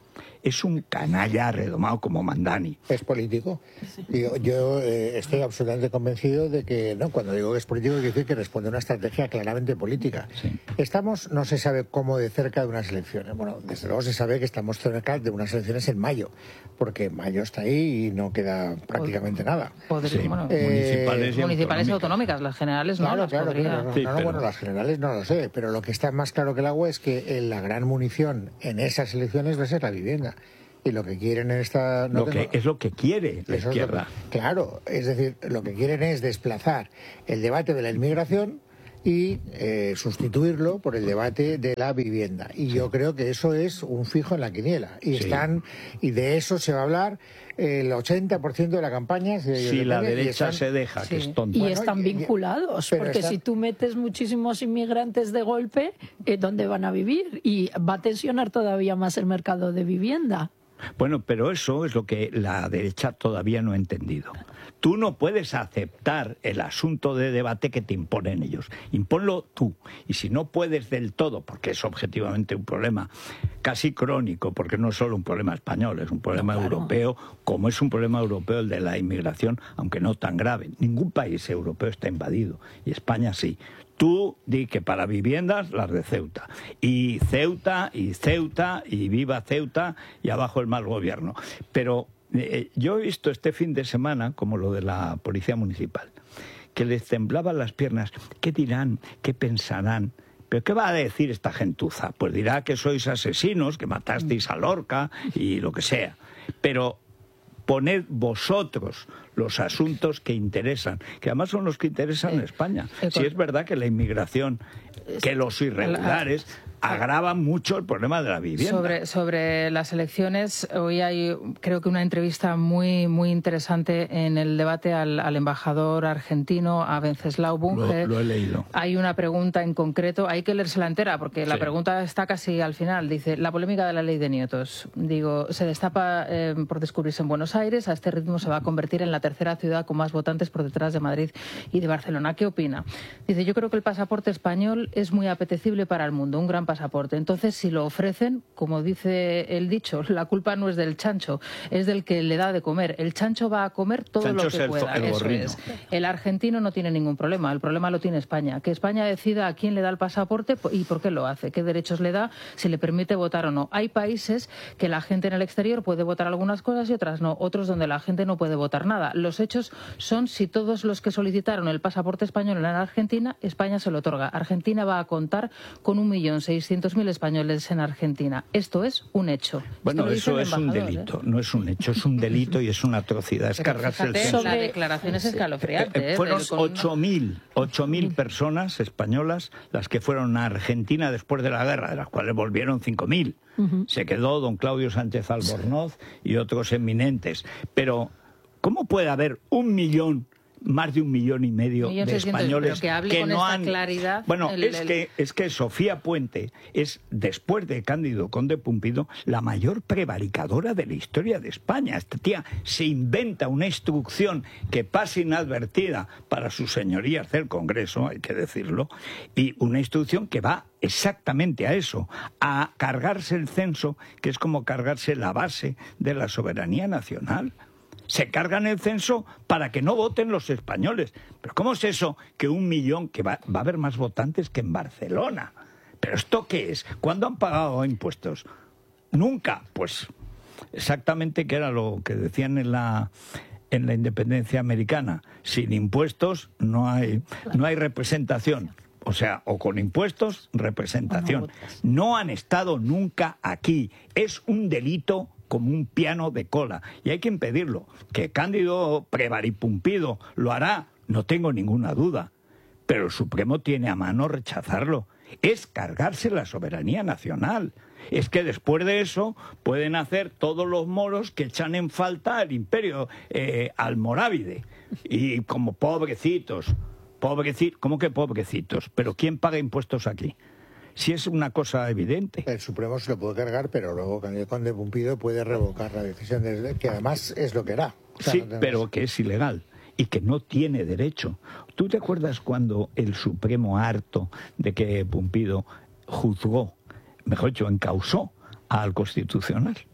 es un canalla redomado como Mandani.
Es político. Digo, yo eh, estoy absolutamente convencido de que, no, cuando digo que es político, quiero decir que responde a una estrategia claramente política. Sí. Estamos, no se sabe cómo, de cerca de unas elecciones. Bueno, desde luego se sabe que estamos cerca de unas elecciones en mayo, porque mayo está ahí y no queda prácticamente nada.
Podría, sí. bueno,
eh,
municipales y municipales autonómicas. autonómicas, las generales no.
Claro,
las
claro,
podría...
claro. No,
Sí,
no, no,
pero...
bueno, las generales no lo sé, pero lo que está más claro que el agua es que la gran munición en esas elecciones va a ser la vivienda. Y lo que quieren en esta... No
lo que,
tengo...
Es lo que quiere la
Eso
izquierda.
Es lo que... Claro, es decir, lo que quieren es desplazar el debate de la inmigración y eh, sustituirlo por el debate de la vivienda. Y sí. yo creo que eso es un fijo en la quiniela. Y sí. están y de eso se va a hablar el ochenta por ciento de la campaña. Si,
si la derecha
están,
se deja, sí. que es tonto.
Y
bueno,
están
y,
vinculados,
y,
porque
están...
si tú metes muchísimos inmigrantes de golpe, eh, ¿dónde van a vivir? Y va a tensionar todavía más el mercado de vivienda.
Bueno, pero eso es lo que la derecha todavía no ha entendido. Tú no puedes aceptar el asunto de debate que te imponen ellos. Impónlo tú. Y si no puedes del todo, porque es objetivamente un problema casi crónico, porque no es solo un problema español, es un problema no, claro. europeo, como es un problema europeo el de la inmigración, aunque no tan grave. Ningún país europeo está invadido, y España sí. Tú di que para viviendas las de Ceuta. Y Ceuta, y Ceuta, y viva Ceuta, y abajo el mal gobierno. Pero eh, yo he visto este fin de semana, como lo de la Policía Municipal, que les temblaban las piernas. ¿Qué dirán? ¿Qué pensarán? ¿Pero qué va a decir esta gentuza? Pues dirá que sois asesinos, que matasteis a Lorca y lo que sea. Pero poned vosotros los asuntos que interesan, que además son los que interesan en España. Si es verdad que la inmigración, que los irregulares agravan mucho el problema de la vivienda.
Sobre, sobre las elecciones, hoy hay creo que una entrevista muy muy interesante en el debate al, al embajador argentino, a Venceslau Bunge.
Lo, lo he leído.
Hay una pregunta en concreto, hay que leérsela entera, porque sí. la pregunta está casi al final. Dice, la polémica de la ley de nietos. Digo, se destapa eh, por descubrirse en Buenos Aires, a este ritmo se va a convertir en la tercera ciudad con más votantes por detrás de Madrid y de Barcelona. ¿Qué opina? Dice, yo creo que el pasaporte español es muy apetecible para el mundo, un gran pasaporte. Entonces, si lo ofrecen, como dice el dicho, la culpa no es del chancho, es del que le da de comer. El chancho va a comer todo
chancho
lo que
el,
pueda.
El
Eso es. El argentino no tiene ningún problema, el problema lo tiene España. Que España decida a quién le da el pasaporte y por qué lo hace, qué derechos le da, si le permite votar o no. Hay países que la gente en el exterior puede votar algunas cosas y otras no, otros donde la gente no puede votar nada. Los hechos son si todos los que solicitaron el pasaporte español en Argentina, España se lo otorga. Argentina va a contar con un millón seiscientos mil españoles en Argentina. Esto es un hecho.
Bueno, eso es un delito, ¿eh? No es un hecho, es un delito y es una atrocidad. Es
Pero
cargarse
fíjate,
el censo.
La declaración es escalofriante. ¿eh?
Fueron
Con...
ocho mil personas españolas las que fueron a Argentina después de la guerra, de las cuales volvieron cinco mil. Uh-huh. Se quedó don Claudio Sánchez Albornoz y otros eminentes. Pero, ¿cómo puede haber un millón más de un millón y medio de españoles
que, hable
que
con
no
esta
han...
claridad,
Bueno,
el,
es,
el...
Que, es que Sofía Puente es, después de Cándido Conde Pumpido, la mayor prevaricadora de la historia de España. Esta tía se inventa una instrucción que pasa inadvertida para sus señorías del Congreso, hay que decirlo, y una instrucción que va exactamente a eso, a cargarse el censo, que es como cargarse la base de la soberanía nacional. Se cargan el censo para que no voten los españoles. ¿Pero cómo es eso que un millón, que va, va a haber más votantes que en Barcelona? ¿Pero esto qué es? ¿Cuándo han pagado impuestos? Nunca. Pues exactamente que era lo que decían en la, en la independencia americana. Sin impuestos no hay, no hay representación. O sea, o con impuestos, representación. No han estado nunca aquí. Es un delito como un piano de cola. Y hay que impedirlo. Que Cándido Prevaripumpido lo hará, no tengo ninguna duda. Pero el Supremo tiene a mano rechazarlo. Es cargarse la soberanía nacional. Es que después de eso pueden hacer todos los moros que echan en falta al imperio eh, almorávide. Y como pobrecitos, pobrecitos, ¿cómo que pobrecitos? ¿Pero quién paga impuestos aquí? Si es una cosa evidente.
El Supremo se lo puede cargar, pero luego Cándido Conde Pumpido puede revocar la decisión, de, que además es lo que hará. O sea,
sí,
no tenemos...
pero que es ilegal y que no tiene derecho. ¿Tú te acuerdas cuando el Supremo, harto de que Pumpido juzgó, mejor dicho, encausó al Constitucional?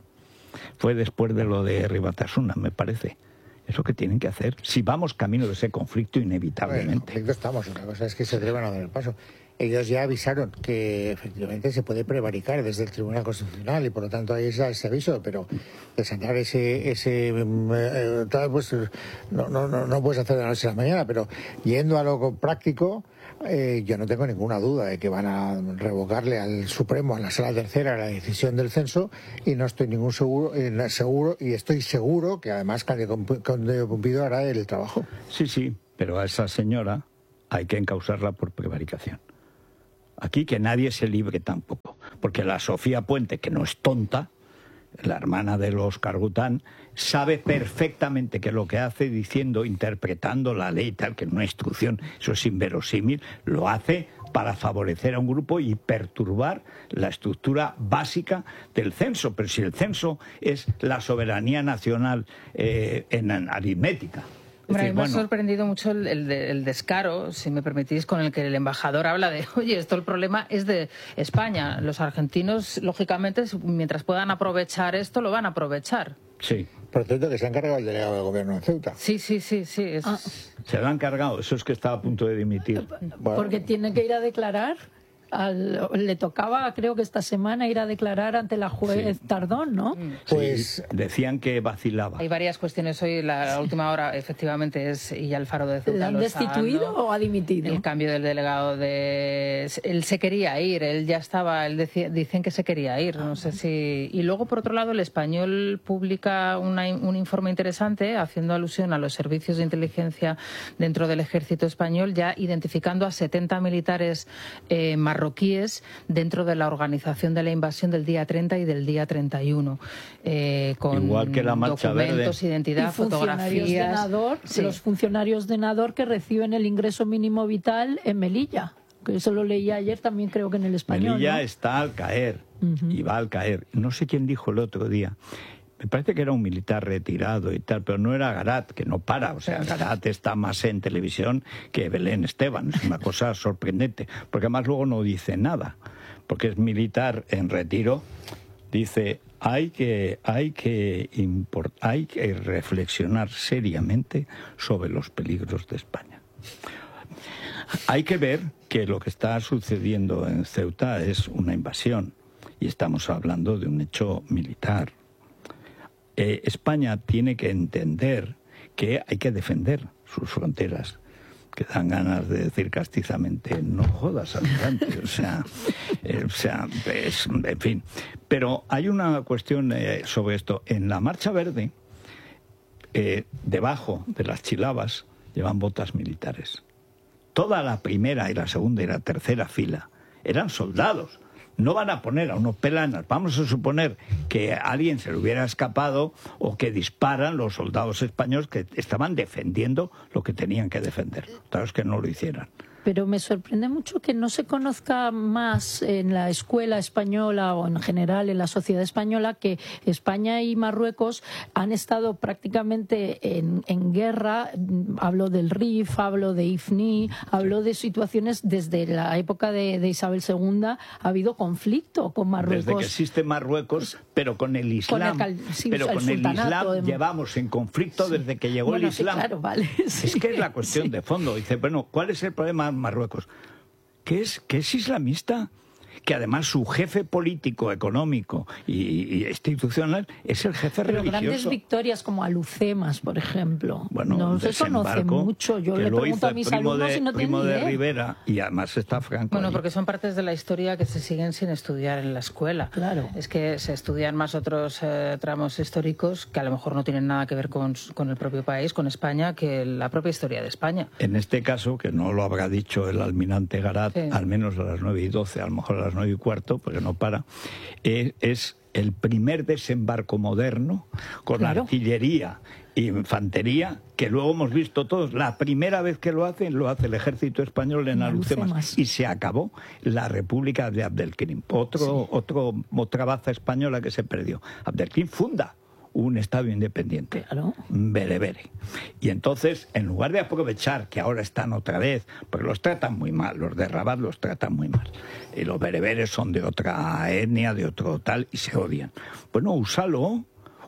Fue después de lo de Ribatasuna, me parece. Es lo que tienen que hacer. Si vamos camino de ese conflicto, inevitablemente.
Bueno, en conflicto estamos. Una cosa es que se atrevan a dar el paso. Ellos ya avisaron que efectivamente se puede prevaricar desde el Tribunal Constitucional y por lo tanto hay ese, ese aviso, pero desatar ese, ese eh, tal, pues no, no, no, no puedes hacer de la noche a la mañana, pero yendo a lo práctico, eh, yo no tengo ninguna duda de que van a revocarle al Supremo, a la Sala Tercera, la decisión del censo, y no estoy ningún seguro, eh, seguro y estoy seguro que además Conde Pumpido hará el trabajo.
Sí, sí, pero a esa señora hay que encausarla por prevaricación. Aquí que nadie se libre tampoco, porque la Sofía Puente, que no es tonta, la hermana de los Cargután, sabe perfectamente que lo que hace diciendo, interpretando la ley tal, que en una instrucción, eso es inverosímil, lo hace para favorecer a un grupo y perturbar la estructura básica del censo. Pero si el censo es la soberanía nacional eh, en aritmética.
Hombre,
decir,
me ha
bueno,
sorprendido mucho el, el, el descaro, si me permitís, con el que el embajador habla de, oye, esto el problema es de España. Los argentinos, lógicamente, mientras puedan aprovechar esto, lo van a aprovechar.
Sí.
Por cierto, que se ha encargado el delegado del gobierno de Ceuta.
Sí, sí, sí, sí. Es...
Ah.
Se lo han cargado, eso es que estaba a punto de dimitir.
Porque tiene que ir a declarar. Al, le tocaba, creo que esta semana, ir a declarar ante la juez sí. Tardón, ¿no?
Pues sí, decían que vacilaba.
Hay varias cuestiones hoy. La última hora, efectivamente, es y Alfaro de Ceuta.
¿Le han destituido o ha dimitido?
El cambio del delegado de. Él se quería ir, él ya estaba. Él decía, dicen que se quería ir, no sé si. Y luego, por otro lado, el Español publica una, un informe interesante haciendo alusión a los servicios de inteligencia dentro del ejército español, ya identificando a setenta militares eh, marroquíes marroquíes dentro de la organización de la invasión del día treinta y del día treinta y uno, eh, con
igual que la marcha
documentos,
verde.
identidad,
y funcionarios
fotografías.
De Nador,
sí.
Los funcionarios de Nador que reciben el ingreso mínimo vital en Melilla. Que eso lo leí ayer también, creo que en el Español.
Melilla
¿no?
está al caer, uh-huh. y va al caer. No sé quién dijo el otro día. Me parece que era un militar retirado y tal, pero no era Garat, que no para. O sea, Garat está más en televisión que Belén Esteban. Es una cosa sorprendente, porque además luego no dice nada, porque es militar en retiro. Dice, hay que, hay que, import, hay que reflexionar seriamente sobre los peligros de España. Hay que ver que lo que está sucediendo en Ceuta es una invasión, y estamos hablando de un hecho militar. Eh, España tiene que entender que hay que defender sus fronteras, que dan ganas de decir castizamente, no jodas, almirante, o sea, eh, o sea es, en fin. Pero hay una cuestión eh, sobre esto. En la Marcha Verde, eh, debajo de las chilabas, llevan botas militares. Toda la primera y la segunda y la tercera fila eran soldados. No van a poner a unos pelanas. Vamos a suponer que a alguien se le hubiera escapado o que disparan los soldados españoles que estaban defendiendo lo que tenían que defender. Claro, es que no lo hicieran.
Pero me sorprende mucho que no se conozca más en la escuela española o en general en la sociedad española que España y Marruecos han estado prácticamente en, en guerra. Hablo del R I F, hablo de I F N I, hablo de situaciones desde la época de, de Isabel segunda. Ha habido conflicto con Marruecos.
Desde que existe Marruecos, pero con el Islam.
Con el, sí,
pero
el
con el Islam
de...
llevamos en conflicto sí. desde que llegó
bueno,
el Islam.
Sí, claro, vale, sí.
Es que es la cuestión sí. de fondo. Dice, bueno, ¿cuál es el problema? Marruecos, que es, que es islamista, que además su jefe político, económico y, y institucional es el jefe
Pero
religioso.
Grandes victorias como Alucemas, por ejemplo,
bueno,
no se conoce mucho. Yo le pregunto a mis alumnos
de,
y no tienen
primo
idea.
de Rivera, y además está Franco.
Bueno,
ahí.
porque son partes de la historia que se siguen sin estudiar en la escuela.
Claro.
Es que se estudian más otros eh, tramos históricos que a lo mejor no tienen nada que ver con, con el propio país, con España, que la propia historia de España.
En este caso, que no lo habrá dicho el almirante Garat, sí. al menos a las nueve y doce, a lo mejor a las nueve y cuarto, porque no para, eh, es el primer desembarco moderno con
claro.
artillería e infantería que luego hemos visto todos. La primera vez que lo hacen, lo hace el ejército español en Alucemas y se acabó la República de Abdelkrim. Otro, sí. otro, otra baza española que se perdió. Abdelkrim funda un Estado independiente,
claro.
berebere. Y entonces, en lugar de aprovechar que ahora están otra vez, porque los tratan muy mal, los de Rabat los tratan muy mal, y los bereberes son de otra etnia, de otro tal, y se odian. Bueno, úsalo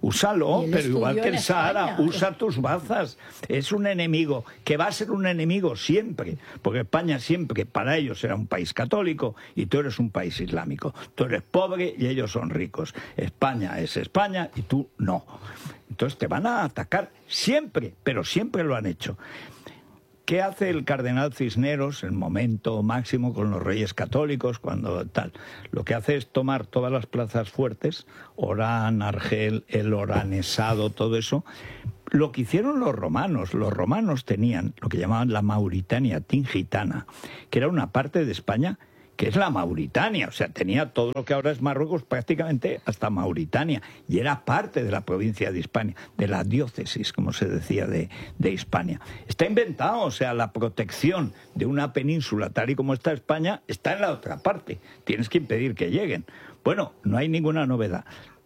Úsalo, pero igual que el Sahara,
España.
usa tus bazas. Es un enemigo, que va a ser un enemigo siempre, porque España siempre, para ellos era un país católico y tú eres un país islámico. Tú eres pobre y ellos son ricos. España es España y tú no. Entonces te van a atacar siempre, pero siempre lo han hecho. ¿Qué hace el cardenal Cisneros en el momento máximo con los reyes católicos, cuando tal? Lo que hace es tomar todas las plazas fuertes, Orán, Argel, el Oranesado, todo eso. Lo que hicieron los romanos, los romanos tenían lo que llamaban la Mauritania tingitana, que era una parte de España que es la Mauritania, o sea, tenía todo lo que ahora es Marruecos prácticamente hasta Mauritania, y era parte de la provincia de Hispania, de la diócesis, como se decía, de, de Hispania. Está inventado, o sea, la protección de una península tal y como está España, está en la otra parte, tienes que impedir que lleguen. Bueno, no hay ninguna novedad.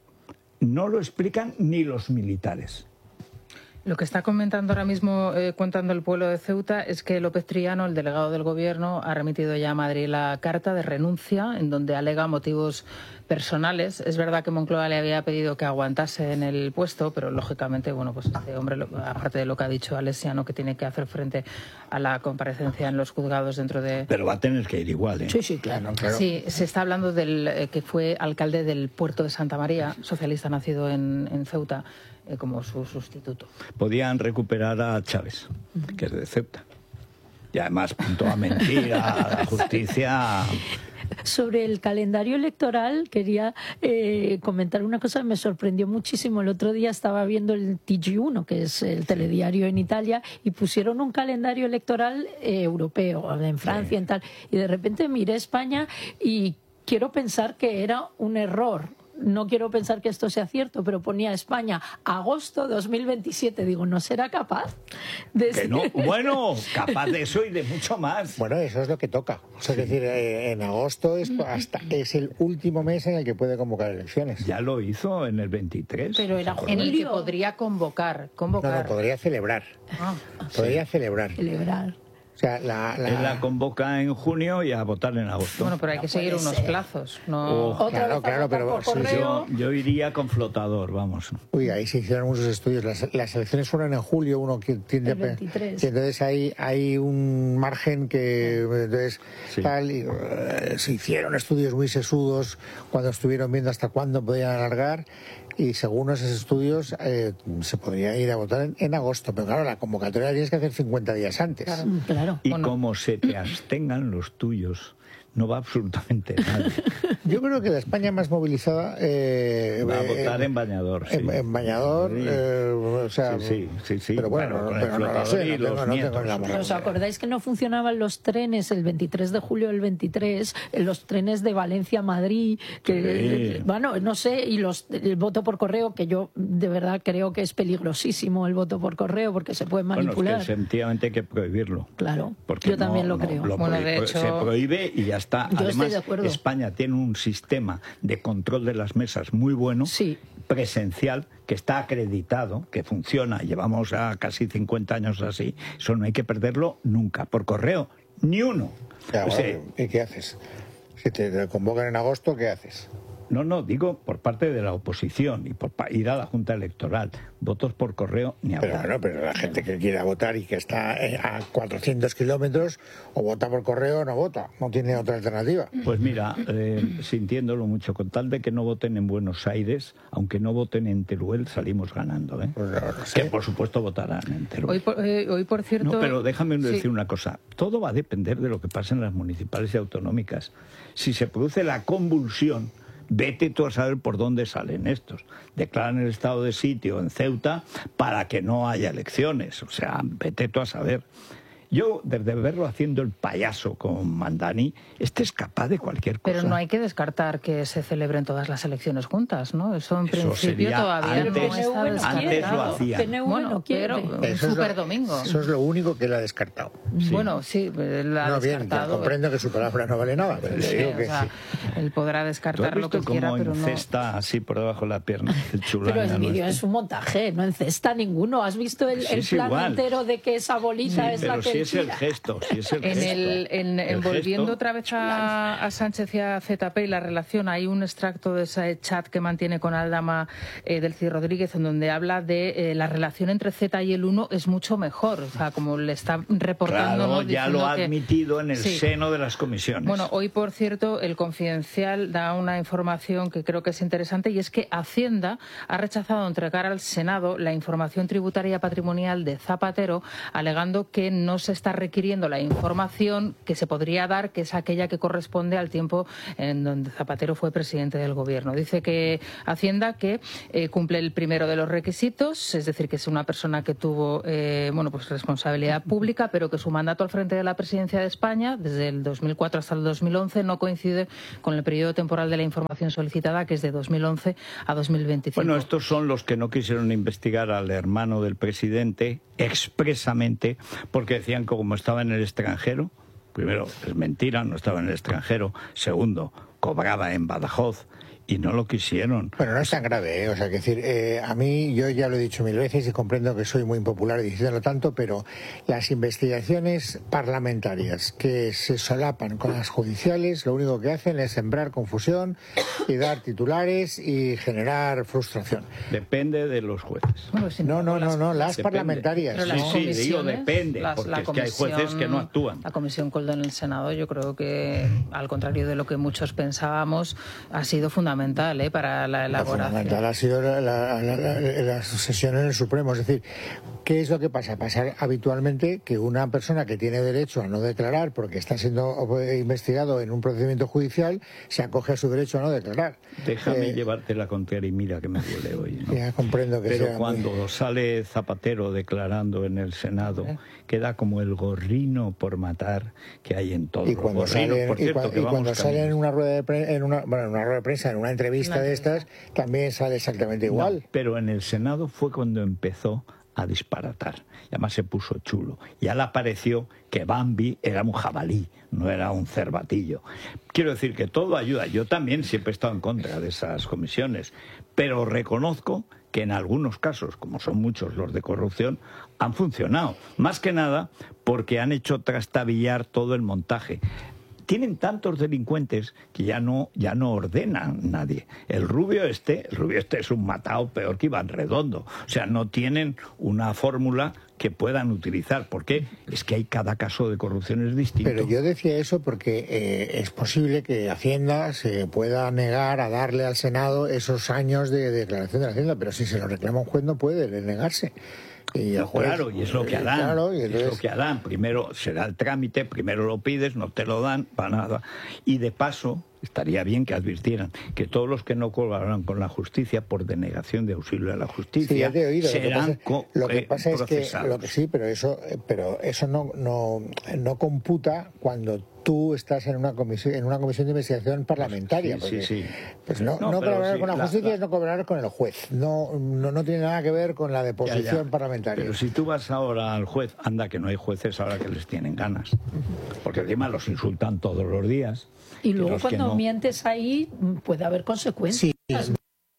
No lo explican ni los militares.
Lo que está comentando ahora mismo, eh, contando el pueblo de Ceuta, es que López Triano, el delegado del Gobierno, ha remitido ya a Madrid la carta de renuncia en donde alega motivos personales. Es verdad que Moncloa le había pedido que aguantase en el puesto, pero lógicamente, bueno, pues este hombre, aparte de lo que ha dicho Alessiano, que tiene que hacer frente a la comparecencia en los juzgados dentro de...
Pero va a tener que ir igual, ¿eh?
Sí, sí, claro. claro.
Sí, se está hablando del eh, que fue alcalde del puerto de Santa María, socialista nacido en, en Ceuta, eh, como su sustituto.
Podían recuperar a Chávez, que es de Ceuta. Y además, punto a mentira, a la justicia...
Sobre el calendario electoral quería eh, comentar una cosa que me sorprendió muchísimo. El otro día estaba viendo el T G uno, que es el telediario en Italia, y pusieron un calendario electoral eh, europeo, en Francia, sí. en tal. Y de repente miré España y quiero pensar que era un error. No quiero pensar que esto sea cierto, pero ponía España agosto dos mil veintisiete. Digo, ¿no será capaz de
que no? Bueno, capaz de eso y de mucho más.
Bueno, eso es lo que toca. O sea, sí. Es decir, eh, en agosto es, hasta, es el último mes en el que puede convocar elecciones.
Ya lo hizo en el veintitrés.
Pero era en el que podría convocar. convocar.
No, no, podría celebrar. Ah. Podría sí. celebrar.
Celebrar.
O sea, la, la...
Él la convoca en junio y a votar en agosto.
Bueno, pero hay
no
que seguir unos
ser.
plazos. No...
Oh,
claro, claro, pero
sí, yo, yo iría con flotador, vamos.
Uy, ahí se hicieron muchos estudios. Las, las elecciones fueron en julio, uno que tiende
el veintitrés.
Y entonces hay, hay un margen que entonces sí. tal, y, uh, se hicieron estudios muy sesudos cuando estuvieron viendo hasta cuándo podían alargar. Y según esos estudios eh, se podría ir a votar en, en agosto, pero claro, la convocatoria la tienes que hacer cincuenta días antes.
Claro, claro.
Y
bueno.
como se te abstengan los tuyos, no va absolutamente nadie.
Yo creo que la España más movilizada... Eh,
va a
eh,
votar en Bañador, sí.
En, en Bañador,
sí.
Eh, o sea...
Sí, sí, sí, sí.
Pero bueno,
bueno
pero no lo sé,
y
no
los
tengo, no
nietos.
tengo la
¿Os acordáis que no funcionaban los trenes el veintitrés de julio del veintitrés? Los trenes de Valencia a Madrid, que,
sí.
bueno, no sé, y los el voto por correo, que yo de verdad creo que es peligrosísimo el voto por correo porque se puede manipular.
Bueno, es que sencillamente hay que prohibirlo.
Claro,
porque
yo también
no,
lo creo.
No, lo
bueno,
prohíbe,
de hecho...
se prohíbe y ya está.
Yo
Además,
estoy de acuerdo.
España tiene un sistema de control de las mesas muy bueno,
sí.
presencial, que está acreditado, que funciona, llevamos a casi cincuenta años así, eso no hay que perderlo nunca. Por correo, ni uno.
Ya,
o sea,
bueno, ¿y qué haces? Si te convocan en agosto, ¿qué haces?
No, no, digo por parte de la oposición y por ir a la Junta Electoral. Votos por correo ni hablar.
Pero bueno, pero la gente que quiera votar y que está a cuatrocientos kilómetros, o vota por correo o no vota. No tiene otra alternativa.
Pues mira, eh, sintiéndolo mucho, con tal de que no voten en Buenos Aires, aunque no voten en Teruel, salimos ganando, ¿eh?
Pues no, no sé.
Que por supuesto votarán en Teruel.
Hoy por, eh, hoy, por cierto...
No, pero déjame decir
sí.
una cosa. Todo va a depender de lo que pase en las municipales y autonómicas. Si se produce la convulsión, vete tú a saber por dónde salen estos. Declaran el estado de sitio en Ceuta para que no haya elecciones. O sea, vete tú a saber. Yo, desde verlo haciendo el payaso con Mandani, este es capaz de cualquier cosa.
Pero no hay que descartar que se celebren todas las elecciones juntas, ¿no? Eso en
Eso
principio todavía
antes,
no está descartado.
Antes lo hacían.
Bueno, pero un super domingo.
Eso es lo único que él ha descartado.
Sí. Bueno, sí, la ha
no, bien,
descartado.
comprendo que su palabra no vale nada, pero
sí,
le digo que
o sea,
sí.
Él podrá descartar lo que quiera, pero no...
encesta así por debajo de la pierna el chulán.
Pero el vídeo es un montaje, no encesta ninguno. ¿Has visto el,
sí,
el
sí,
plan
igual.
entero de que esa bolita
sí,
es la que
sí, si es el gesto, si es el
en
gesto.
El, en,
el
en volviendo
gesto,
otra vez a, a Sánchez y a Z P y la relación, hay un extracto de ese chat que mantiene con Aldama eh, del Cid Rodríguez, en donde habla de eh, la relación entre Z y el uno es mucho mejor, o sea, como le está reportando.
Claro,
¿no?
ya lo ha
que,
admitido en el
sí.
seno de las comisiones.
Bueno, hoy, por cierto, el Confidencial da una información que creo que es interesante, y es que Hacienda ha rechazado entregar al Senado la información tributaria patrimonial de Zapatero, alegando que no se está requiriendo la información que se podría dar, que es aquella que corresponde al tiempo en donde Zapatero fue presidente del Gobierno. Dice que Hacienda que eh, cumple el primero de los requisitos, es decir, que es una persona que tuvo eh, bueno, pues responsabilidad pública, pero que su mandato al frente de la presidencia de España, desde el dos mil cuatro hasta el dos mil once, no coincide con el periodo temporal de la información solicitada, que es de dos mil once a dos mil veinticinco.
Bueno, estos son los que no quisieron investigar al hermano del presidente expresamente porque decían que como estaba en el extranjero, primero, es mentira, no estaba en el extranjero, segundo, cobraba en Badajoz, y no lo quisieron.
Bueno, no es tan grave, ¿eh? O sea, que decir, eh, a mí, yo ya lo he dicho mil veces y comprendo que soy muy impopular diciéndolo tanto, pero las investigaciones parlamentarias que se solapan con las judiciales, lo único que hacen es sembrar confusión y dar titulares y generar frustración.
Depende de los jueces.
Bueno, si
no, no, no, no, las
depende.
parlamentarias.
Pero las
sí, sí, digo depende,
las,
porque
la
es que hay jueces que no actúan.
La Comisión Coldo en el Senado, yo creo que, al contrario de lo que muchos pensábamos, ha sido fundamental. ¿eh? Para la elaboración.
Lo fundamental ha sido la, la, la, la, la sesión en el Supremo. Es decir, ¿qué es lo que pasa? Pasa habitualmente que una persona que tiene derecho a no declarar porque está siendo investigado en un procedimiento judicial se acoge a su derecho a no declarar.
Déjame
eh,
llevarte la contraria y mira que me duele hoy, ¿no?
Ya comprendo que
Pero
sea
cuando
muy...
sale Zapatero declarando en el Senado, ¿Eh? queda como el gorrino por matar que hay en todo.
Y cuando
gorrino,
sale,
por cierto,
y, cua,
que
y cuando
vamos
sale en
camino.
una rueda de prensa, en una, bueno, en una rueda de prensa, en una entrevista de estas, también sale exactamente igual.
No, pero en el Senado fue cuando empezó a disparatar. Y además se puso chulo. Ya le pareció que Bambi era un jabalí, no era un cervatillo. Quiero decir que todo ayuda. Yo también siempre he estado en contra de esas comisiones, pero reconozco que en algunos casos, como son muchos los de corrupción, han funcionado. Más que nada porque han hecho trastabillar todo el montaje. Tienen tantos delincuentes que ya no, ya no ordenan nadie. El rubio este, el rubio este es un matao peor que Iván Redondo. O sea, no tienen una fórmula que puedan utilizar, porque es que hay cada caso de corrupción es distinto.
Pero yo decía eso porque eh, es posible que Hacienda se pueda negar a darle al Senado esos años de declaración de la Hacienda, pero si se lo reclama un juez no puede negarse. Y
no,
juez,
claro, y es lo que harán,
claro, y entonces...
es lo que harán. Primero se da el trámite, primero lo pides, no te lo dan, para nada. Y de paso, estaría bien que advirtieran que todos los que no colaboran con la justicia por denegación de auxilio a la justicia
sí, ya te he oído.
serán
lo que pasa, lo que pasa
eh,
es que, lo que sí, pero eso, pero eso no, no, no computa cuando tú estás en una comisión en una comisión de investigación parlamentaria.
Sí,
porque,
sí, sí.
Pues no,
no,
no colaborar
sí,
con la justicia la, la... es no colaborar con el juez. No, no, no tiene nada que ver con la deposición ya, ya. parlamentaria.
Pero si tú vas ahora al juez, anda que no hay jueces ahora que les tienen ganas. Porque encima los insultan todos los días.
Y luego cuando
no...
mientes ahí puede haber consecuencias.
Sí.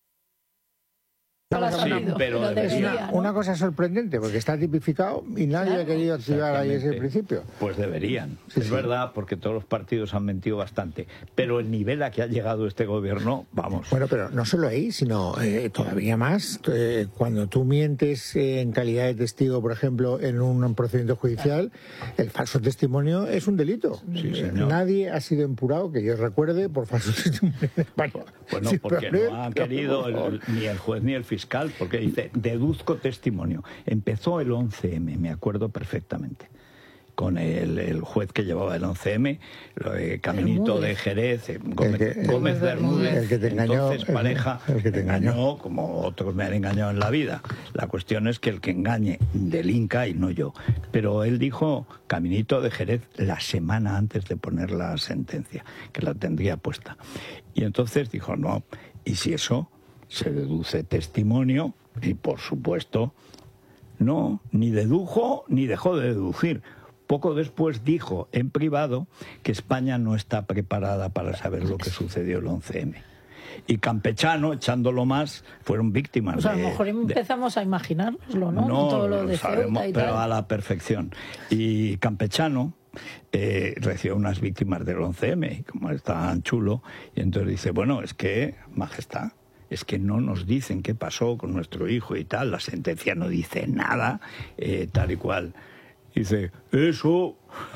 No
sí,
pero
pero es una, ¿no? una cosa sorprendente porque está tipificado y nadie claro, ha querido activar ahí ese principio.
Pues deberían,
sí,
es
sí.
verdad, porque todos los partidos han mentido bastante, pero el nivel a que ha llegado este gobierno, vamos.
Bueno, pero no solo ahí, sino eh, todavía más. Eh, cuando tú mientes eh, en calidad de testigo, por ejemplo, en un procedimiento judicial, el falso testimonio es un delito.
Sí, señor.
Nadie ha sido empurado, que yo recuerde, por falso testimonio en España.
Pues no, porque no han querido el, ni el juez ni el fiscal. Fiscal, porque dice, deduzco testimonio. Empezó el once eme, me acuerdo perfectamente, con el, el juez que llevaba el once eme, eh, Caminito de Jerez, eh, Gómez,
el que,
Gómez
el,
Bermúdez,
el que te engañó,
entonces pareja,
el, el que te engañó.
engañó como otros me han engañado en la vida. La cuestión es que el que engañe delinca y no yo. Pero él dijo Caminito de Jerez la semana antes de poner la sentencia, que la tendría puesta. Y entonces dijo, no, y si eso... se deduce testimonio y, por supuesto, no, ni dedujo ni dejó de deducir. Poco después dijo en privado que España no está preparada para saber lo que sucedió el once eme. Y Campechano, echándolo más, fueron víctimas.
O sea,
de,
a lo mejor empezamos de... a imaginárnoslo, ¿no?
No,
todo lo
lo
de
sabemos,
Ceuta y
pero
tal.
a la perfección. Y Campechano eh, recibió unas víctimas del once eme, como es tan chulo, y entonces dice, bueno, es que, majestad, es que no nos dicen qué pasó con nuestro hijo y tal, la sentencia no dice nada, eh, tal y cual. Dice, eso...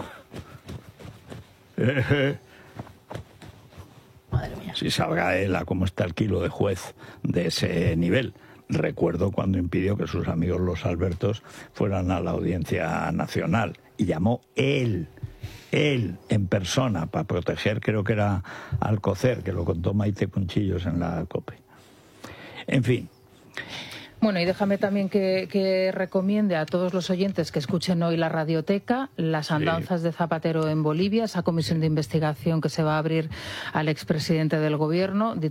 Eh, eh.
Madre mía.
Si salga él a cómo está el kilo de juez de ese nivel. Recuerdo cuando impidió que sus amigos los Albertos fueran a la Audiencia Nacional y llamó él, él en persona para proteger, creo que era Alcocer, que lo contó Maite Conchillos en la COPE. En fin.
Bueno, y déjame también que, que recomiende a todos los oyentes que escuchen hoy la radioteca, Las andanzas sí. de Zapatero en Bolivia, esa comisión de investigación que se va a abrir al expresidente del gobierno.